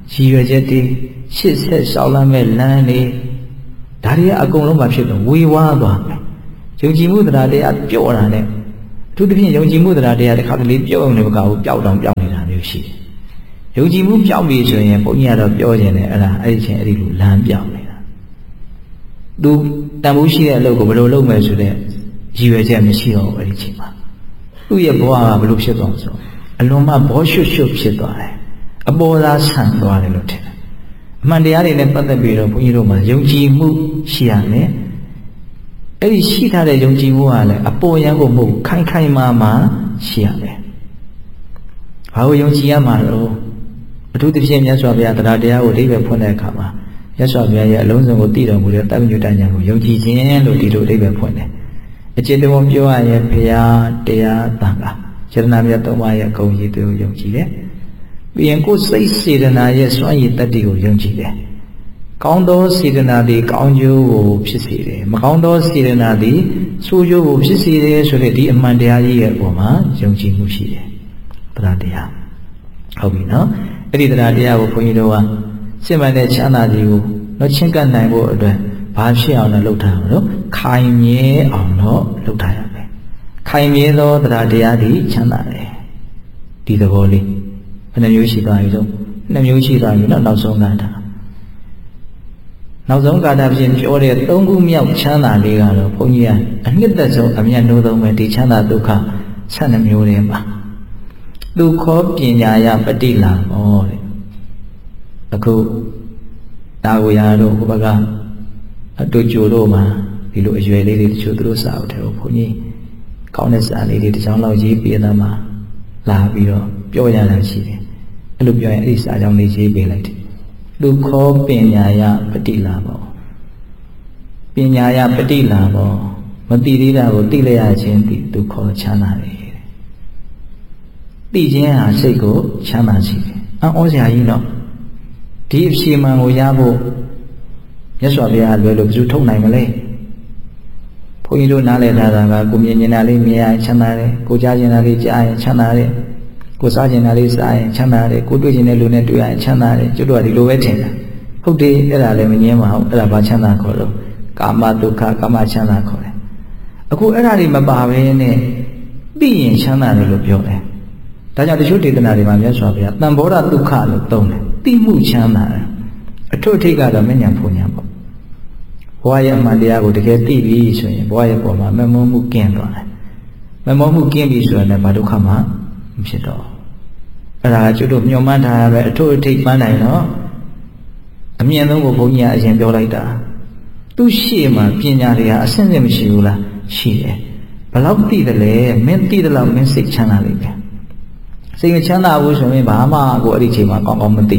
ရည်ရွယ်ချက်တွေရှစ်ဆက်ရှောက်လမ်းမဲ့လမ်းတွေဒါတွေကအကုန်လုံးမှဖြစ်တော့ဝေဝါးသွားမယ်ယုံကြည်မှုတရားတရားပျော့တာနဲ့အထူးသဖြင့်ယုံကြည်မှုတရားတရားတစ်ခါတလေပျော့အောင်လည်းမကဘူးပျောက်တောင်ပျောက်နေတာမျိုးရှိတယ်ယုံကြည်မှုပျောက်ပြီဆိုရင်ဘုန်းကြီးကတော့ပြောခြင်းတယ်အဲ့ဒါအဲ့ဒီချင်းအဲ့ဒီလိုလမ်းပြောင်းနေတာသူတန်ဖိုးရှိတဲ့အလုပ်ကိုဘယ်လိုလုပ်မယ်ဆိုတဲ့ရည်ရွယ်ချက်မရှိတော့ဘူးအဲ့ဒီချင်းမှာသူ့ရဲ့ဘဝကဘယ်လိုဖြစ်သွားဆိုအလွန်မှဘောရွှွတ်ရွှွတ်ဖြစ်သွားတယ်အပေါ်သားဆန်သွားတယ်လို့ထင်တယ်အမှန်တရားတွေနဲ့ပတ်သက်ပြီးတော့ဘုန်းကြီးတို့မှာယုံကြည်မှုရှိရမယ်အဲ့ဒီရှိထားတဲ့ယုံကြည်မှုကလည်းအပေါ်ရန်ကိုမဟုတ်ခိုင်ခိုင်မာမာရှိရမယ်ဘာလို့ယုံကြည်ရမှာတော့အထူးသဖြင့်မြတ်စွာဘုရားတရားတရားကိုအဓိပ္ပာယ်ဖွင့်တဲ့အခါမှာမြတ်စွာဘုရားရဲ့အလုံးစုံကိုသိတော်မူတဲ့တပ္ပညုတဉာဏ်ကိုယုံကြည်ခြင်းလို့ဒီလိုအဓိပ္ပာယ်ဖွင့်တယ်အကျဉ်းတော်ပြောရရင်ဘုရားတရားသံဃာယတနာမြတ်သုံးပါးရဲ့ဂုဏ်ရည်တွေကိုယုံကြည်တယ်ပြီးရင်ကိုယ်စိတ်စေတနာရဲ့စွမ်းရည်တတ္တိကိုယုံကြည်တယ်ကောင်းသောစေတနာသည်ကောင်းကျိုးကိုဖြစ်စေတယ်မကောင်းသောစေတနာသည်ဆိုးကျိုးကိုဖြစ်စေတယ်ဆိုတဲ့ဒီအမှန်တရားကြီးရဲ့အပေါ်မှာယုံကြည်မှုရှိတယ်တရားတရားဟုတ်ပြီနော်အဲ့ဒီတရားတရားကိုဘုန်းကြီးတို့ကစစ်မှန်တဲ့ချမ်းသာကြီးကိုတော့ချင်းကပ်နိုင်ဖို့အတွက်ဘာဖြစ်အောင်လဲလုပ်ထားအောင်လို့ခိုင်မြဲအောင်တော့လုပ်ထားရမယ်ခိုင်မြဲသောတရားတရားသည်ချမ်းသာတယ်ဒီသဘောလေးဘယ်နှမျိုးရှိသွားပြီဆိုနှစ်မျိုးရှိသွားပြီနော်နောက်ဆုံးကတာနောက်ဆုံးကာတာဖြင့်ပြောတဲ့သုံးခုမြောက်ချမ်းသာလေးကတော့ဘုန်းကြီးကအနှစ်သက်ဆုံးအမြတ်နိုးဆုံးပဲဒီချမ်းသာဒုက္ခဆက်နှမျိုးတွေပါဒုက္ခပညာယပฏิလာမောတဲ့အခုဒါကိုရတော့ဟိုဘက်ကအတူကြိုတို့မှာဒီလိုအရွယ်လေးတွေတချို့သူတို့စာအုပ်ထဲကိုဘုန်းကြီးကောင်းတဲ့စာလေးတွေတစ်ချောင်းလောက်ရေးပေးသားမှာလာပြီးတော့ပြောရတာရှိတယ်အဲ့လိုပြောရင်အဲ့ဒီစာကြောင်းလေးရေးပေးလိုက်တယ်ဒုက္ခပညာယပฏิလာမောပညာယပฏิလာမောမသိသေးတာကိုသိလိုက်ရခြင်းဒီဒုက္ခချမ်းသာတယ်သိခြင်းဟာစိတ်ကိုချမ်းသာစေတယ်။အော်စရာကြီးနော်ဒီအဖြေမှန်ကိုရဖို့မြတ်စွာဘုရားလွယ်လို့ဘယ်သူထုတ်နိုင်မလဲ။ဘုန်းကြီးတို့နားလည်ထားတာကကိုမြင်မြင်တာလေးမြင်ရချမ်းသာတယ်။ကိုကြားကျင်တာလေးကြားရင်ချမ်းသာတယ်။ကိုစားကျင်တာလေးစားရင်ချမ်းသာတယ်။ကိုတွေ့ကျင်တဲ့လူနဲ့တွေ့ရရင်ချမ်းသာတယ်။ကျွတ်တော့ဒီလိုပဲထင်တယ်။ဟုတ်တယ်အဲ့ဒါလည်းမငြင်းပါဘူး။အဲ့ဒါဘာချမ်းသာခေါ်လို့ကာမဒုက္ခကာမချမ်းသာခေါ်တယ်။အခုအဲ့ဒါတွေမပါဘဲနဲ့သိရင်ချမ်းသာတယ်လို့ပြောတယ်။ဒါကြောင့်တချို့ဒေသနာတွေမှာမြတ်စွာဘုရားတန်ဘောဓဒုက္ခလို့သုံးတယ်သိမှုချမ်းသာတယ်အထွတ်အထိပ်ကတော့မဉ္ဇဉ်ဖုန်ညာပေါ့ဘဝရဲ့အမှန်တရားကိုတကယ်သိပြီဆိုရင်ဘဝရဲ့ပုံမှာမမောမှုကင်းသွားတယ်မမောမှုကင်းပြီဆိုရင်လည်းဘာဒုက္ခမှမဖြစ်တော့အဲ့ဒါကျွတ်တို့မျှော်မှန်းထားရပဲအထွတ်အထိပ်ပန်းနိုင်တော့အမြင့်ဆုံးကိုဘုန်းကြီးကအရင်ပြောလိုက်တာသူရှေ့မှာပညာတွေကအဆင့်ဆင့်မရှိဘူးလားရှိတယ်ဘယ်လောက်သိတယ်လဲမင်းသိတယ်လို့မင်းစိတ်ချမ်းသာလိမ့်မယ်စိတ်မချမ်းသာဘူးဆိုရင်ဘာမှကိုအဲ့ဒီချိန်မှာကောင်းကောင်းမသိ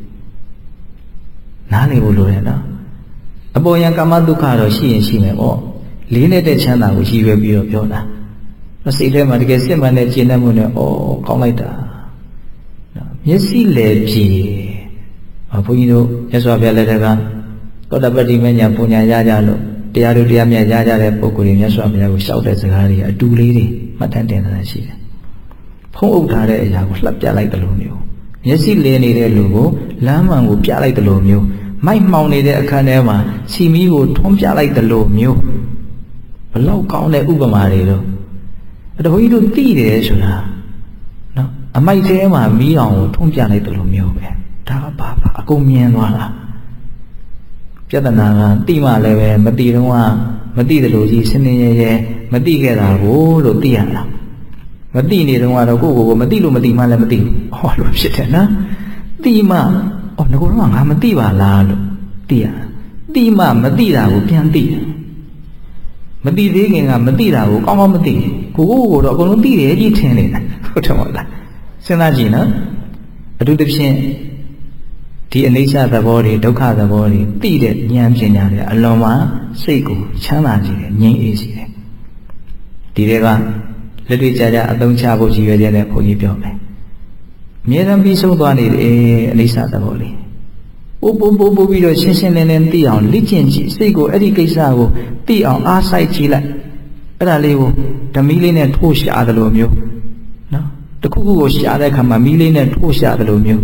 နားလည်ဖို့လိုတယ်နော်အပေါ်ယံကာမဒုက္ခတော့ရှိရင်ရှိမယ်ပေါ့လေးနေတဲ့ချမ်းသာကိုရည်ရွယ်ပြီးတော့ပြောတာစိတ်ထဲမှာတကယ်စစ်မှန်တဲ့ကျင့်တတ်မှုနဲ့ဩကောင်းလိုက်တာမျက်စိလေကြည့်ဘုန်းကြီးတို့မြတ်စွာဘုရားလက်ထက်ကသောတပတ္တိမဉ္ဇဉ်ပူညာရကြလို့တရားတို့တရားမြတ်ရကြတဲ့ပုဂ္ဂိုလ်တွေမြတ်စွာဘုရားကိုရှောက်တဲ့စကားတွေအတူလေးတွေမှတ်တမ်းတင်တာရှိတယ်ဖုံးအုပ်ထားတဲ့အရာကိုလှပ်ပြလိုက်တယ်လို့မျိုးမျက်စိလည်နေတဲ့လူကိုလမ်းမှန်ကိုပြလိုက်တယ်လို့မျိုးမိုက်မှောင်နေတဲ့အခန်းထဲမှာစီမီကိုထွန်းပြလိုက်တယ်လို့မျိုးဘလောက်ကောင်းတဲ့ဥပမာတွေတော့အတော်ကြီးတို့သိတယ်ဆိုတာနော်အမိုက်ထဲမှာမီးအောင်ကိုထွန်းပြလိုက်တယ်လို့မျိုးပဲဒါကဘာပါအကုန်မြင်သွားတာပြဿနာကတိမှလည်းပဲမတိတော့ကမတိတယ်လို့ကြီးစနေရဲရဲမတိခဲ့တာကိုလို့သိရတာမသိနေတော့ကတော့ကိုယ့်ကိုယ်ကိုမသိလို့မသိမှလည်းမသိဘူးဟောလို့ဖြစ်တယ်နော်သိမှအော်ငါကတော့ငါမသိပါလားလို့သိရသိမှမသိတာကိုပြန်သိတယ်မသိသေးခင်ကမသိတာကိုကောင်းကောင်းမသိကိုကိုကိုတော့အကုန်လုံးသိတယ်ကြီးထင်နေတာဟုတ်တယ်မဟုတ်လားစဉ်းစားကြည့်နော်အထူးသဖြင့်ဒီအနိစ္စသဘောတွေဒုက္ခသဘောတွေသိတဲ့ဉာဏ်ပညာတွေအလွန်မှစိတ်ကိုချမ်းသာစေတယ်ငြိမ်းအေးစေတယ်ဒီတွေကလက်တွေ့ကြကြအသုံးချဖို့ရည်ရွယ်ချက်နဲ့ဘုန်းကြီးပြောမယ်အမြဲတမ်းပြီးဆုံးသွားနေတယ်အနိစ္စသဘောလေးပို့ပို့ပို့ပို့ပြီးတော့ရှင်းရှင်းလင်းလင်းသိအောင်လေ့ကျင့်ကြည့်စိတ်ကိုအဲ့ဒီကိစ္စကိုသိအောင်အားစိုက်ကြည့်လိုက်အဲ့ဒါလေးကိုဓမီလေးနဲ့ထိုးရှာတယ်လို့မျိုးနော်တခုခုကိုရှာတဲ့အခါမှာမီးလေးနဲ့ထိုးရှာတယ်လို့မျိုး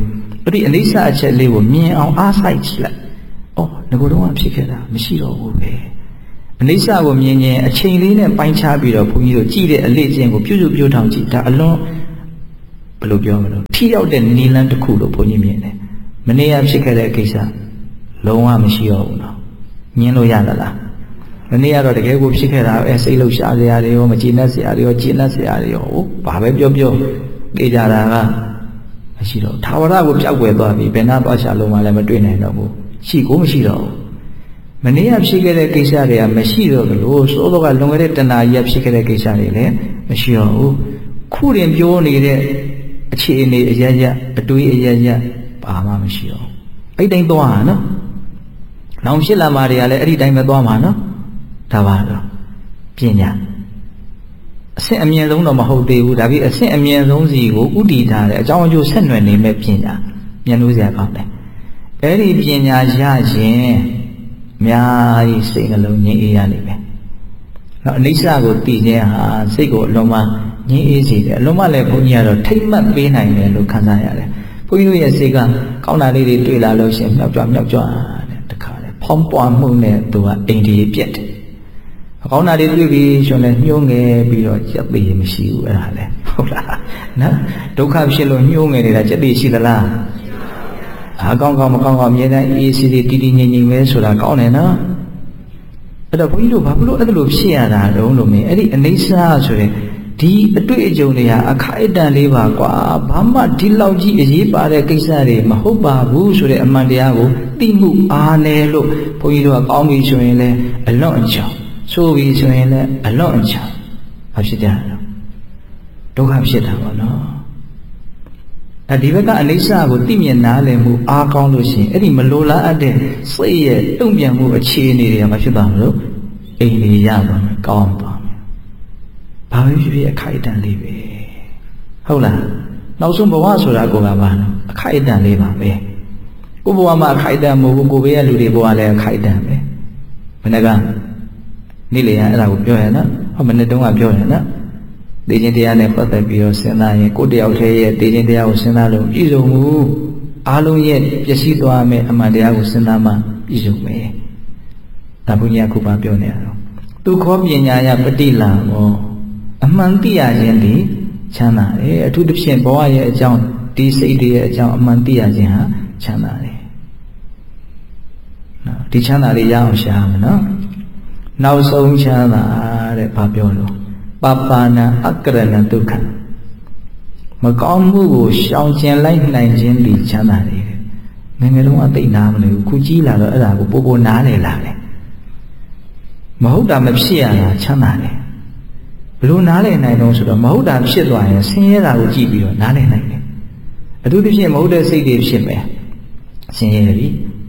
အဲ့ဒီအနိစ္စအချက်လေးကိုမြင်အောင်အားစိုက်ကြည့်လိုက်။အော်ငကိုတော့ဖြစ်ခဲ့တာမရှိတော့ဘူးပဲ။အနိစ္စကိုမြင်ရင်အချိန်လေးနဲ့ပိုင်းခြားပြီးတော့ဘုန်းကြီးတို့ကြည့်တဲ့အလေးချင်းကိုပြုစုပြောထောင်ကြည့်ဒါအလွန်ဘယ်လိုပြောမလို့ထိရောက်တဲ့နီလန်းတစ်ခုလို့ဘုန်းကြီးမြင်တယ်။မနေ့ကဖြစ်ခဲ့တဲ့ကိစ္စလုံးဝမရှိတော့ဘူးနော်။မြင်လို့ရသလား။မနေ့ကတော့တကယ်ကိုဖြစ်ခဲ့တာပဲစိတ်လှုပ်ရှားစရာတွေရောမကျေနပ်စရာတွေရောကျေနပ်စရာတွေရောဘာပဲပြောပြောသိကြတာကမရှိတော့ထာဝရကိုပြောက်ွယ်သွားပြီဘယ်နာသွားချလို့မှလည်းမတွေ့နိုင်တော့ဘူးရှိကိုမရှိတော့ဘူးမနေ့ကဖြစ်ခဲ့တဲ့ကိစ္စတွေကမရှိတော့ဘူးလို့သို့တော့ကလွန်ခဲ့တဲ့တဏှာကြီးဖြစ်ခဲ့တဲ့ကိစ္စတွေလည်းမရှိတော့ဘူးခုတင်ပြောနေတဲ့အခြေအနေအရရအတွေးအရရဘာမှမရှိတော့အဲ့တိုင်းသွားတာနော်နောင်ဖြစ်လာမှာတွေကလည်းအဲ့ဒီတိုင်းပဲသွားမှာနော်ဒါပါတော့ပညာအဆင့်အမြင့်ဆုံးတော့မဟုတ်သေးဘူးဒါပြီးအဆင့်အမြင့်ဆုံးစီကိုဥတည်ထားတယ်အကြောင်းအကျိုးဆက်နွယ်နေမဲ့ပညာဉာဏ်လို့စရာကောင်းတယ်အဲ့ဒီပညာရရင်အများကြီးစိတ်နှလုံးငြိမ်းအေးရလိမ့်မယ်နော်အနိစ္စကိုသိခြင်းဟာစိတ်ကိုအလုံးမငြိမ်းအေးစေတယ်အလုံးမလည်းဘုန်းကြီးကတော့ထိမ့်မှတ်ပေးနိုင်တယ်လို့ခံစားရတယ်ဘုန်းကြီးတို့ရဲ့စိတ်ကကောင်းတာလေးတွေတွေ့လာလို့ရှိရင်မြောက်ကြွမြောက်ကြွတဲ့တခါလေဖောင်းပွားမှုနဲ့သူကအိမ်ဒီပြက်တယ်ကောင်းတာတွေတွေ့ပြီးရှင်လည်းညှိုးငယ်ပြီးတော့ကြက်သေးမရှိဘူးအဲ့ဒါလေဟုတ်လားနော်ဒုက္ခဖြစ်လို့ညှိုးငယ်နေတာကြက်သေးရှိသလားအားကောင်းကောင်းမကောင်းကောင်းအမြဲတမ်းအေးစီစီတီတီငြိမ်ငြိမ်ပဲဆိုတာကောင်းတယ်နော်အဲ့တော့ဘုန်းကြီးတို့ဘာလို့အဲ့လိုဖြစ်ရတာတုံးလို့မင်းအဲ့ဒီအနိစ္စဆိုရင်ဒီအတွေ့အကြုံတွေဟာအခိုက်အတန့်လေးပါကွာဘာမှဒီလောက်ကြီးအရေးပါတဲ့ကိစ္စတွေမဟုတ်ပါဘူးဆိုတဲ့အမှန်တရားကိုသိမှုအားနည်းလို့ဘုန်းကြီးတို့ကကောင်းပြီဆိုရင်လည်းအလွန်အချောင်းဆိုပြီဆိုရင်လည်းအလွန်အချောင်းဘာဖြစ်ကြလဲဒုက္ခဖြစ်တာပေါ့နော်အဲဒီဘက်ကအနိစ္စကိုသိမြင်နားလည်မှုအားကောင်းလို့ရှိရင်အဲ့ဒီမလိုလားအပ်တဲ့စိတ်ရဲ့တုံ့ပြန်မှုအခြေအနေတွေကမဖြစ်သွားမလို့အိမ်လေးရသွားမယ်ကောင်းသွားမယ်ဘာပဲဖြစ်ဖြစ်အခိုက်အတန့်လေးပဲဟုတ်လားနောက်ဆုံးဘဝဆိုတာကိုကဘာလဲအခိုက်အတန့်လေးပါပဲကိုဘဝမှာအခိုက်အတန့်မဟုတ်ဘူးကိုဘေးကလူတွေဘဝလည်းအခိုက်အတန့်ပဲဘယ်နှကနေ့လေအဲ့ဒါကိုပြောရနော်ဟောမနေ့တုန်းကပြောရနော်တေခြင်းတရားနဲ့ပတ်သက်ပြီးတော့စဉ်းစားရင်ကိုယ်တယောက်တည်းရဲ့တေခြင်းတရားကိုစဉ်းစားလို့ပြည့်စုံမှုအားလုံးရဲ့ပျက်စီးသွားမယ်အမှန်တရားကိုစဉ်းစားမှပြည့်စုံမယ်ဒါဘုရားခုပါပြောနေရတော့သူခောပညာယပฏิလာဘောအမှန်သိရခြင်းဒီချမ်းသာတယ်အထူးသဖြင့်ဘဝရဲ့အကြောင်းဒီစိတ်တွေရဲ့အကြောင်းအမှန်သိရခြင်းဟာချမ်းသာတယ်နော်ဒီချမ်းသာလေးရအောင်ရှားမယ်နော်နောက်ဆုံးချမ်းသာတဲ့ဘာပြောလို့ပပါဏအကရဏဒုက္ခမကောင်းမှုကိုရှောင်ကျဉ်လိုက်နိုင်ခြင်းဒီချမ်းသာတယ်ငယ်ငယ်တုန်းကသိနာမလို့ခုကြီးလာတော့အဲ့ဒါကိုပို့ပို့နားလေလာတယ်မဟုတ်တာမဖြစ်ရတာချမ်းသာတယ်ဘလို့နားလေနိုင်တော့ဆိုတော့မဟုတ်တာဖြစ်သွားရင်ဆင်းရဲတာကိုကြည့်ပြီးတော့နားလေနိုင်တယ်အထူးသဖြင့်မဟုတ်တဲ့စိတ်တွေဖြစ်မယ်ဆင်းရဲပြီ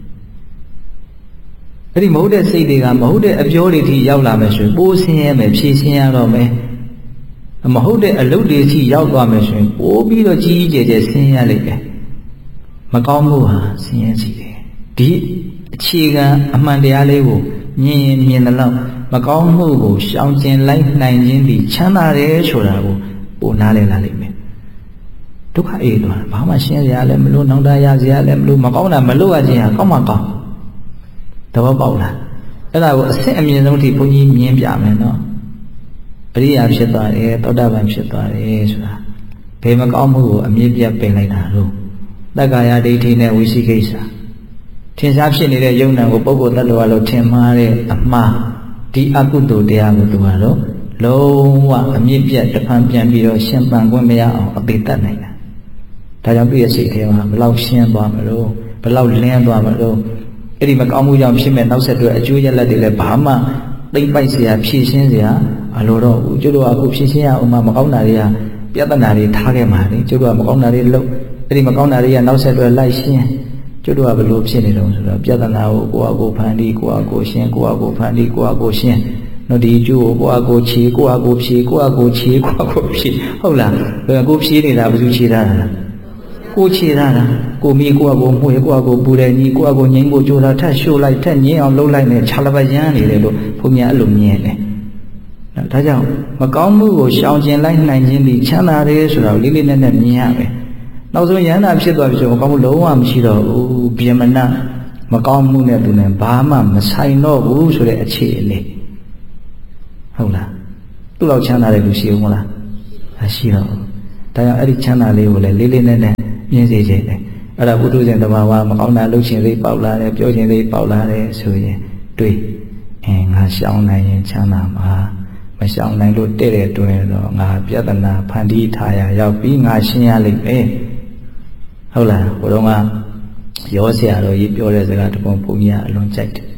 အဲ့ဒီမဟုတ်တဲ့စိတ်တွေကမဟုတ်တဲ့အပြောတွေထိရောက်လာမယ်ဆိုရင်ပိုးဆင်းရဲမယ်ဖြည့်ဆင်းရတော့မယ်မဟုတ်တဲ့အလုပ်တွေထိရောက်သွားမယ်ဆိုရင်ပိုးပြီးတော့ကြီးကြီးကျယ်ကျယ်ဆင်းရဲလိမ့်မယ်မကောင်းမှုဟာဆင်းရဲစီတယ်ဒီအခြေခံအမှန်တရားလေးကိုမြင်ရင်မြင်တယ်လို့မကောင်းမှုကိုရှောင်ကျဉ်လိုက်နိုင်ခြင်းဒီချမ်းသာတယ်ဆိုတာကိုပိုနားလည်လာလိမ့်မယ်ဒုက္ခအေးသွားဘာမှရှင်းစရာလည်းမလို့နောင်တရစရာလည်းမလို့မကောင်းတာမလို့ရခြင်းဟာကောင်းမှကောင်းသဘောပေါက်လားအဲ့ဒါကိုအဆင့်အမြင့်ဆုံးထိဘုန်းကြီးမြင်ပြမယ်နော်အရိယာဖြစ်သွားတယ်သောတာပန်ဖြစ်သွားတယ်ဆိုတာဘယ်မကောင်းမှုကိုအမြင့်ပြတ်ပင်လိုက်တာလို့တက္ကာယဒိဋ္ဌိနဲ့ဝိသိကိစ္စထင်ရှားဖြစ်နေတဲ့ယုံနာကိုပုဂ္ဂိုလ်တ attva လို့ထင်မှားတဲ့အမှားဒီအကုသိုလ်တရားကိုသူကတော့လုံးဝအမြင့်ပြတ်တဖန်ပြန်ပြီးတော့ရှင်ပန်ခွင့်မရအောင်အပိတတ်နိုင်တာဒါကြောင့်ပြည့်စိတ်ထဲမှာဘလောက်ရှင်းသွားမလို့ဘလောက်လင်းသွားမလို့အဲ့ဒီမကောင်းမှုကြောင့်ဖြစ်မဲ့နောက်ဆက်တွဲအကျိုးရလဒ်တွေလည်းဘာမှသိမ့်ပိုက်เสียဖြည့်ရှင်းเสียအလိုတော့ဘူးကျတို့ကအခုဖြည့်ရှင်းရအောင်မကောင်းတာတွေကပြဿနာတွေထားခဲ့မှာလေကျတို့ကမကောင်းတာတွေလုပ်အဲ့ဒီမကောင်းတာတွေကနောက်ဆက်တွဲလိုက်ရှင်းကျတို့ကဘလို့ဖြစ်နေတော့ဆိုတော့ပြဿနာကိုကိုယ့်အကိုဖန်တီးကိုယ့်အကိုရှင်းကိုယ့်အကိုဖန်တီးကိုယ့်အကိုရှင်းနော်ဒီကျိုးကိုကိုယ့်အကိုခြေကိုယ့်အကိုဖြေကိုယ့်အကိုခြေကိုယ့်အကိုဖြေဟုတ်လားကိုဖြေနေတာဘယ်သူခြေတာလဲကိုခြေတာလားကိုမိကိုယ့်အကိုမှုရကိုယ့်အကိုပူတယ်ညီကိုယ့်အကိုငိမ့်ဖို့ကြိုးတာထက်ရှို့လိုက်ထက်ငင်းအောင်လှုပ်လိုက်နဲ့ခြာလပတ်ရမ်းနေတယ်လို့ဘုရားအဲ့လိုမြင်တယ်ဒါကြောင့်မကောင်းမှုကိုရှောင်ကျဉ်လိုက်နိုင်ခြင်းဒီချမ်းသာတယ်ဆိုတော့လေးလေးနက်နက်မြင်ရမယ်နောက်ဆုံးယန္တာဖြစ်သွားပြီဆိုမကောင်းဘူးလုံးဝမရှိတော့ဘူးဗျမနမကောင်းမှုနဲ့သူနဲ့ဘာမှမဆိုင်တော့ဘူးဆိုတဲ့အခြေအနေဟုတ်လားသူ့လောက်ချမ်းသာတဲ့လူရှိဦးမလားမရှိတော့ဘူးဒါကြောင့်အဲ့ဒီချမ်းသာလေးကိုလည်းလေးလေးနက်နက်မြင်စေခြင်းလေအဲ့ဒါပုထုဇဉ်တဘာဝမကောင်းတာလှုပ်ရှင်လေးပေါက်လာတယ်ပြောခြင်းလေးပေါက်လာတယ်ဆိုရင်တွေးအင်းငါရှောင်နိုင်ရင်ချမ်းသာမှာမရှောင်နိုင်လို့တဲ့တဲ့တွင်တော့ငါပြဿနာဖန်တီးထားရရောက်ပြီးငါရှင်းရလိမ့်မယ်ဟုတ်လားဘုရားကရောဆရာတော်ကြီးပြောတဲ့စကားတပုံဘုန်းကြီးကအလွန်ကြိုက်တယ်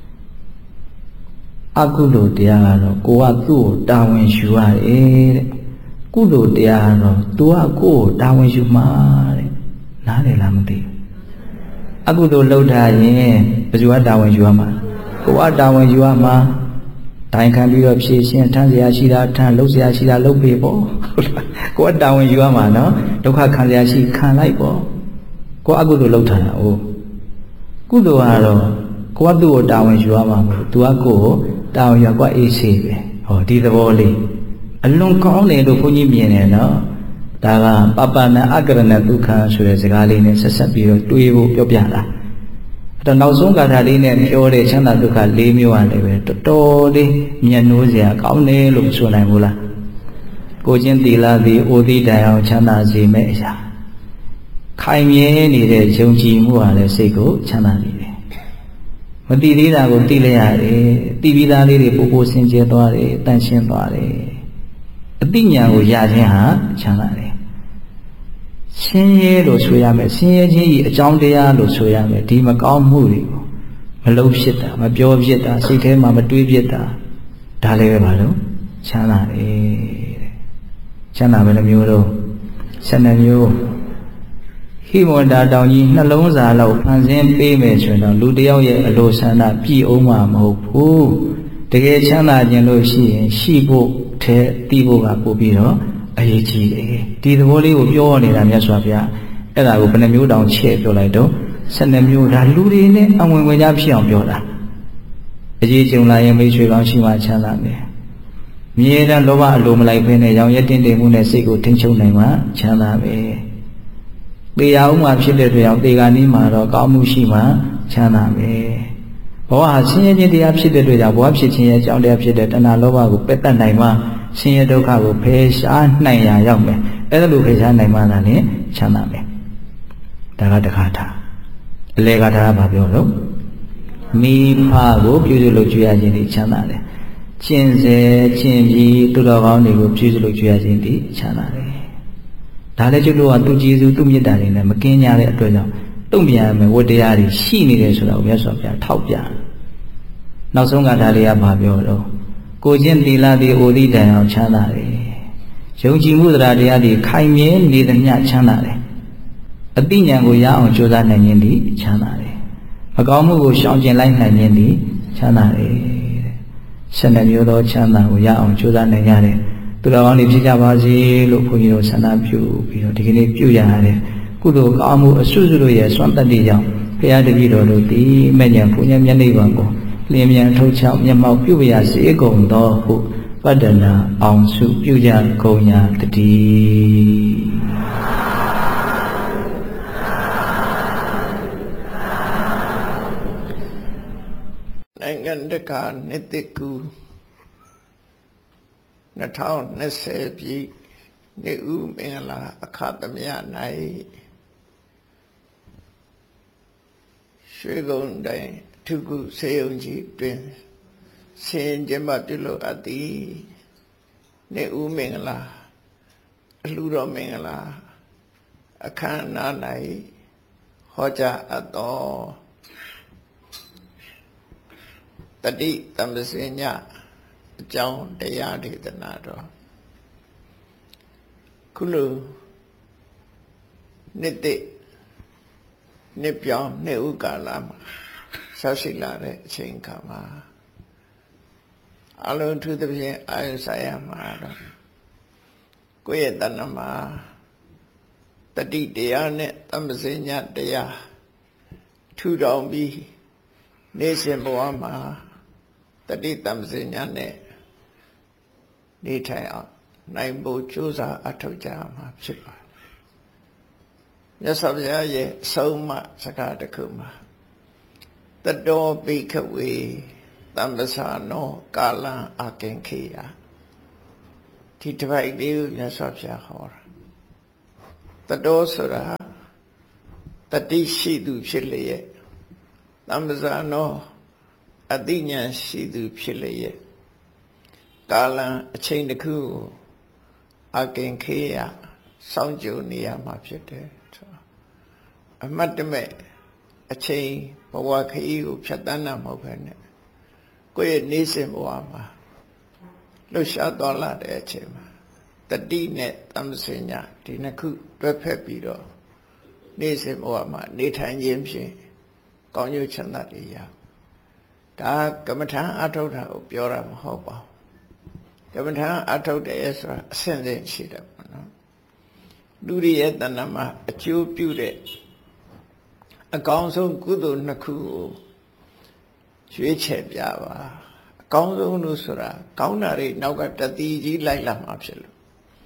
အကုသိုလ်တရားကတော့ကိုကသူ့ကိုတာဝန်ယူရတယ်တဲ့ကုသိုလ်တရားကတော့ तू ကကိုယ်ကိုတာဝန်ယူမှာတဲ့နားလည်လားမသိဘူးအကုသိုလ်လုပ်ထားရင်ဘယ်သူကတာဝန်ယူရမှာကိုကတာဝန်ယူရမှာတိုင်ခံပြီးတော့ဖြည့်ရှင်းထမ်းစရာရှိတာထမ်းလုပ်စရာရှိတာလုပ်ပေးပေါ့ဟုတ်လားကိုကတာဝန်ယူရမှာနော်ဒုက္ခခံစရာရှိခံလိုက်ပေါ့ကိုအကုသိုလ်လုပ်ထားတာ哦ကုသိုလ်ကတော့ကိုကသူ့ကိုတာဝန်ယူရမှာမဟုတ် तू ကကိုယ်ကိုတာဝန်ယူကွာအေးဆေးပဲဟောဒီသဘောလေးအလွန်ကောင်းတယ်လို့ဘုန်းကြီးမြင်တယ်နော်ဒါကပပနအကရဏဒုက္ခဆိုတဲ့စကားလေးနဲ့ဆက်ဆက်ပြီးတော့တွေးဖို့ပြောပြတာအဲ့တော့နောက်ဆုံးဂါထာလေးနဲ့ပြောတဲ့ချမ်းသာဒုက္ခ၄မျိုးอ่ะလည်းပဲတော်တော်လေးမျက်နှိုးစရာကောင်းတယ်လို့ဆိုနိုင်ဘူးလားကိုချင်းသီလသည်အိုသီတိုင်အောင်ချမ်းသာစေမယ့်အရာခိုင်မြဲနေတဲ့ယုံကြည်မှုဟာလည်းစိတ်ကိုချမ်းသာစေတယ်မသိသေးတာကိုသိလိုက်ရတယ်သိပြီးသားလေးတွေပို့ပို့စင်ကြဲသွားတယ်တန့်ရှင်းသွားတယ်အသိဉာဏ်ကိုရခြင်းဟာချမ်းသာတယ်ရှင်းရဲလို့ဆိုရမယ်ရှင်းရဲခြင်းဤအကြောင်းတရားလို့ဆိုရမယ်ဒီမကောင်းမှုတွေကိုမလုံးဖြစ်တာမပြောဖြစ်တာစိတ်ထဲမှာမတွေးဖြစ်တာဒါလည်းပဲပါလို့ချမ်းသာတယ်တဲ့ချမ်းသာဘယ်နှမျိုးတော့ဆယ်နှစ်မျိုးဟိမဝန္တာတောင်ကြီးနှလုံးစာလောက်ဖန်ဆင်းပေးမယ်ဆိုရင်တော့လူတယောက်ရဲ့အလိုဆန္ဒပြည့်အောင်မှာမဟုတ်ဘူးတကယ်ချမ်းသာခြင်းလို့ရှိရင်ရှိဖို့ထဲတီးဖို့ကပို့ပြီးတော့အရေးကြီးတယ်ဒီသဘောလေးကိုပြောနေတာမြတ်စွာဘုရားအဲ့ဒါကိုဘယ်နှမျိုးတောင်ချဲ့ပြောလိုက်တော့ဆယ်နှစ်မျိုးဒါလူတွေနဲ့အဝင်ဝင်ကြဖြစ်အောင်ပြောတာအရေးကြုံလာရင်မိတ်ဆွေကောင်းရှိမှချမ်းသာမယ်မြဲတဲ့လောဘအလိုမလိုက်ဘဲနဲ့ရောင်ရဲတင်းတင်းမှုနဲ့စိတ်ကိုထိန်းချုပ်နိုင်မှချမ်းသာပဲတေရအောင်မှဖြစ်တဲ့အတွက်ကြောင့်တေဂာနီးမှာတော့ကောင်းမှုရှိမှချမ်းသာပဲဘဝဟာဆင်းရဲခြင်းတရားဖြစ်တဲ့အတွက်ကြောင့်ဘဝဖြစ်ခြင်းရဲ့အကြောင်းတရားဖြစ်တဲ့တဏှာလောဘကိုပယ်တတ်နိုင်မှဆင်းရဲဒုက္ခကိုဖယ်ရှားနိုင်ရရောက်မယ်အဲ့ဒါလိုဖယ်ရှားနိုင်မှသာလျှင်ချမ်းသာမယ်ဒါကတခါထားအလေကထားဘာပြောလို့မိဖကိုပြုစုလုပ်ကြွရခြင်းဒီချမ်းသာတယ်ကျင့်စေကျင့်ပြီးသူတော်ကောင်းတွေကိုပြုစုလုပ်ကြွရခြင်းဒီချမ်းသာတယ်ဒါလည်းကျုပ်တို့ကသူကျေးဇူးသူမြတ်တာတွေနဲ့မကင်းကြတဲ့အတွက်ကြောင့်တုံ့ပြန်ရမယ်ဝတ္တရားတွေရှိနေတယ်ဆိုတာကိုမြတ်စွာဘုရားထောက်ပြနောက်ဆုံးကဒါလေးကဘာပြောတော့ကိုချင်းသီလသည်အိုသည့်တိုင်အောင်ချမ်းသာတယ်ယုံကြည်မှုတရားတရားသည်ခိုင်မြဲနေသမျှချမ်းသာတယ်အသိဉာဏ်ကိုရအောင်ကြိုးစားနိုင်ခြင်းသည်ချမ်းသာတယ်မကောင်းမှုကိုရှောင်ကျဉ်လိုက်နိုင်ခြင်းသည်ချမ်းသာတယ်တဲ့ဆယ်နှစ်မျိုးသောချမ်းသာကိုရအောင်ကြိုးစားနိုင်ကြတယ်သူတော်ကောင်းတွေဖြစ်ကြပါစေလို့ဘုန်းကြီးတို့ဆန္ဒပြုပြီးတော့ဒီကနေ့ပြုရရတယ်ကုသိုလ်ကောင်းမှုအစွတ်စွတ်တို့ရဲ့စွမ်းတတ္တိကြောင့်ဘုရားတပည့်တော်တို့သည်မဲ့ဉာဏ်ဘုရားမျက်နှိပ်ပါကိုလင်းမြန်ထုတ်ချောက်မျက်မှောက်ပြုရစေကုန်သောဟုပတ္တနာအောင်စုပြုကြကုန်ညာတည်းနိုင်ငံတကာနှစ်တကူနှစ်ထောင်နှစ်ဆယ်ပြည့်နေဦးမင်္ဂလာအခါသမယ၌ရွှေကုန်းတိုင်ထုကုဆေယုံကြီးတွင်ဆင်ကျမပြုလို့အပ်သည်နေဦးမင်္ဂလာအလှတော်မင်္ဂလာအခမ်းအနား၌ဟောကြားအပ်သောတတိတမ္ပစညအကြောင်းတရားဒေသနာတော်ခုလိုနှစ်သိနှစ်ပြောင်းနှစ်ဥကာလမှာဆောက်ရှိလာတဲ့အချိန်ခါမှာအလုံးထူးသဖြင့်အာယုဆိုင်ရမှာတော့ကိုယ့်ရဲ့တဏ္ဍမှာတတိတရားနဲ့တမ္ပစညတရားထူထောင်ပြီးနေစဉ်ဘဝမှာတတိတမ္ပစညနဲ့နေထိုင်အောင်နိုင်ဖို့ကြိုးစားအထောက်ကြမှာဖြစ်ပါတယ်မြတ်စွာဘုရားရဲ့အဆုံးအမစကားတစ်ခုမှာတတောပိခဝေတမ္ပဇာနောကာလံအာကင်ခေယဒီတစ်ပိုက်လေးကိုမြတ်စွာဘုရားဟောတာတတောဆိုတာတတိရှိသူဖြစ်လျက်တမ္ပဇာနောအတိညာရှိသူဖြစ်လျက်ကာလံအချိန်တစ်ခုကိုအာကင်ခေယစောင့်ကြိုနေရမှာဖြစ်တယ်အမတ်တမဲ့အချိန်ဘဝခရီးကိုဖြတ်တန်းတာမဟုတ်ဘဲနဲ့ကိုယ့်ရဲ့နေစဉ်ဘဝမှာလှူရှားတော်လာတဲ့အချိန်မှာတတိနဲ့တမ္ပစဉ္ညာဒီနှစ်ခုတွဲဖက်ပြီးတော့နေစဉ်ဘဝမှာနေထိုင်ခြင်းဖြင့်ကောင်းကျိုးချမ်းသာတွေရဒါကမ္မထာအထုတ်တာကိုပြောတာမဟုတ်ပါဘူးကမ္မထာအထုတ်တယ်ဆိုတာအဆင့်ဆင့်ရှိတယ်ပေါ့နော်လူတွေရဲ့တဏ္ဍာမှာအကျိုးပြုတဲ့အကောင်းဆုံးကုသိုလ်နှစ်ခုကိုရွေးချယ်ပြပါအကောင်းဆုံးလို့ဆိုတာကောင်းတာတွေနောက်ကတတိကြီးလိုက်လာမှာဖြစ်လို့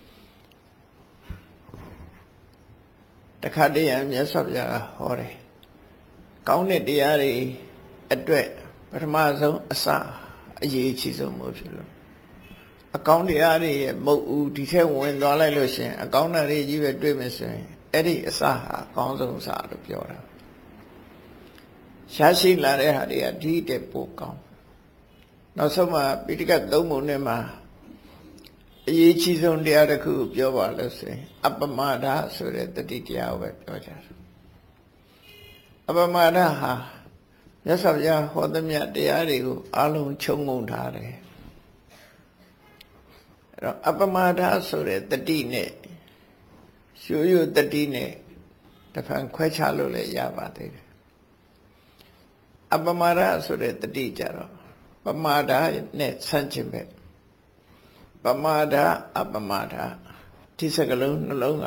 တခါတည်းရမြတ်စွာဘုရားဟောတယ်ကောင်းတဲ့တရားတွေအတွက်ပထမဆုံးအစအရေးကြီးဆုံးမို့ဖြစ်လို့အကောင်းတရားတွေရဲ့မုတ်ဦးဒီထက်ဝင်သွားလိုက်လို့ရှင်အကောင်းတာတွေကြီးပဲတွေ့မယ်ဆိုရင်အဲ့ဒီအစဟာအကောင်းဆုံးအစလို့ပြောတာရှားရှိလာတဲ့ဟာတွေကဒီတဲ့ပိုကောင်းနောက်ဆုံးမှာပိဋကတ်သုံးပုံနဲ့မှာအရေးကြီးဆုံးတရားတစ်ခုပြောပါလို့ဆိုရင်အပမဒဆိုတဲ့တတိတရားကိုပဲပြောကြတယ်အပမဒဟာမြတ်စွာဘုရားဟောသမျှတရားတွေကိုအလုံးခြုံငုံထားတယ်အဲ့တော့အပမဒဆိုတဲ့တတိနဲ့ရိုးရိုးတတိနဲ့တဖန်ခွဲခြားလို့လည်းရပါသေးတယ်အပမဒဆိုတဲ့တတိကြတော့ပမာဒနဲ့ဆန့်ကျင်ပဲပမာဒအပမာဒဒီစကလုံးနှလုံးက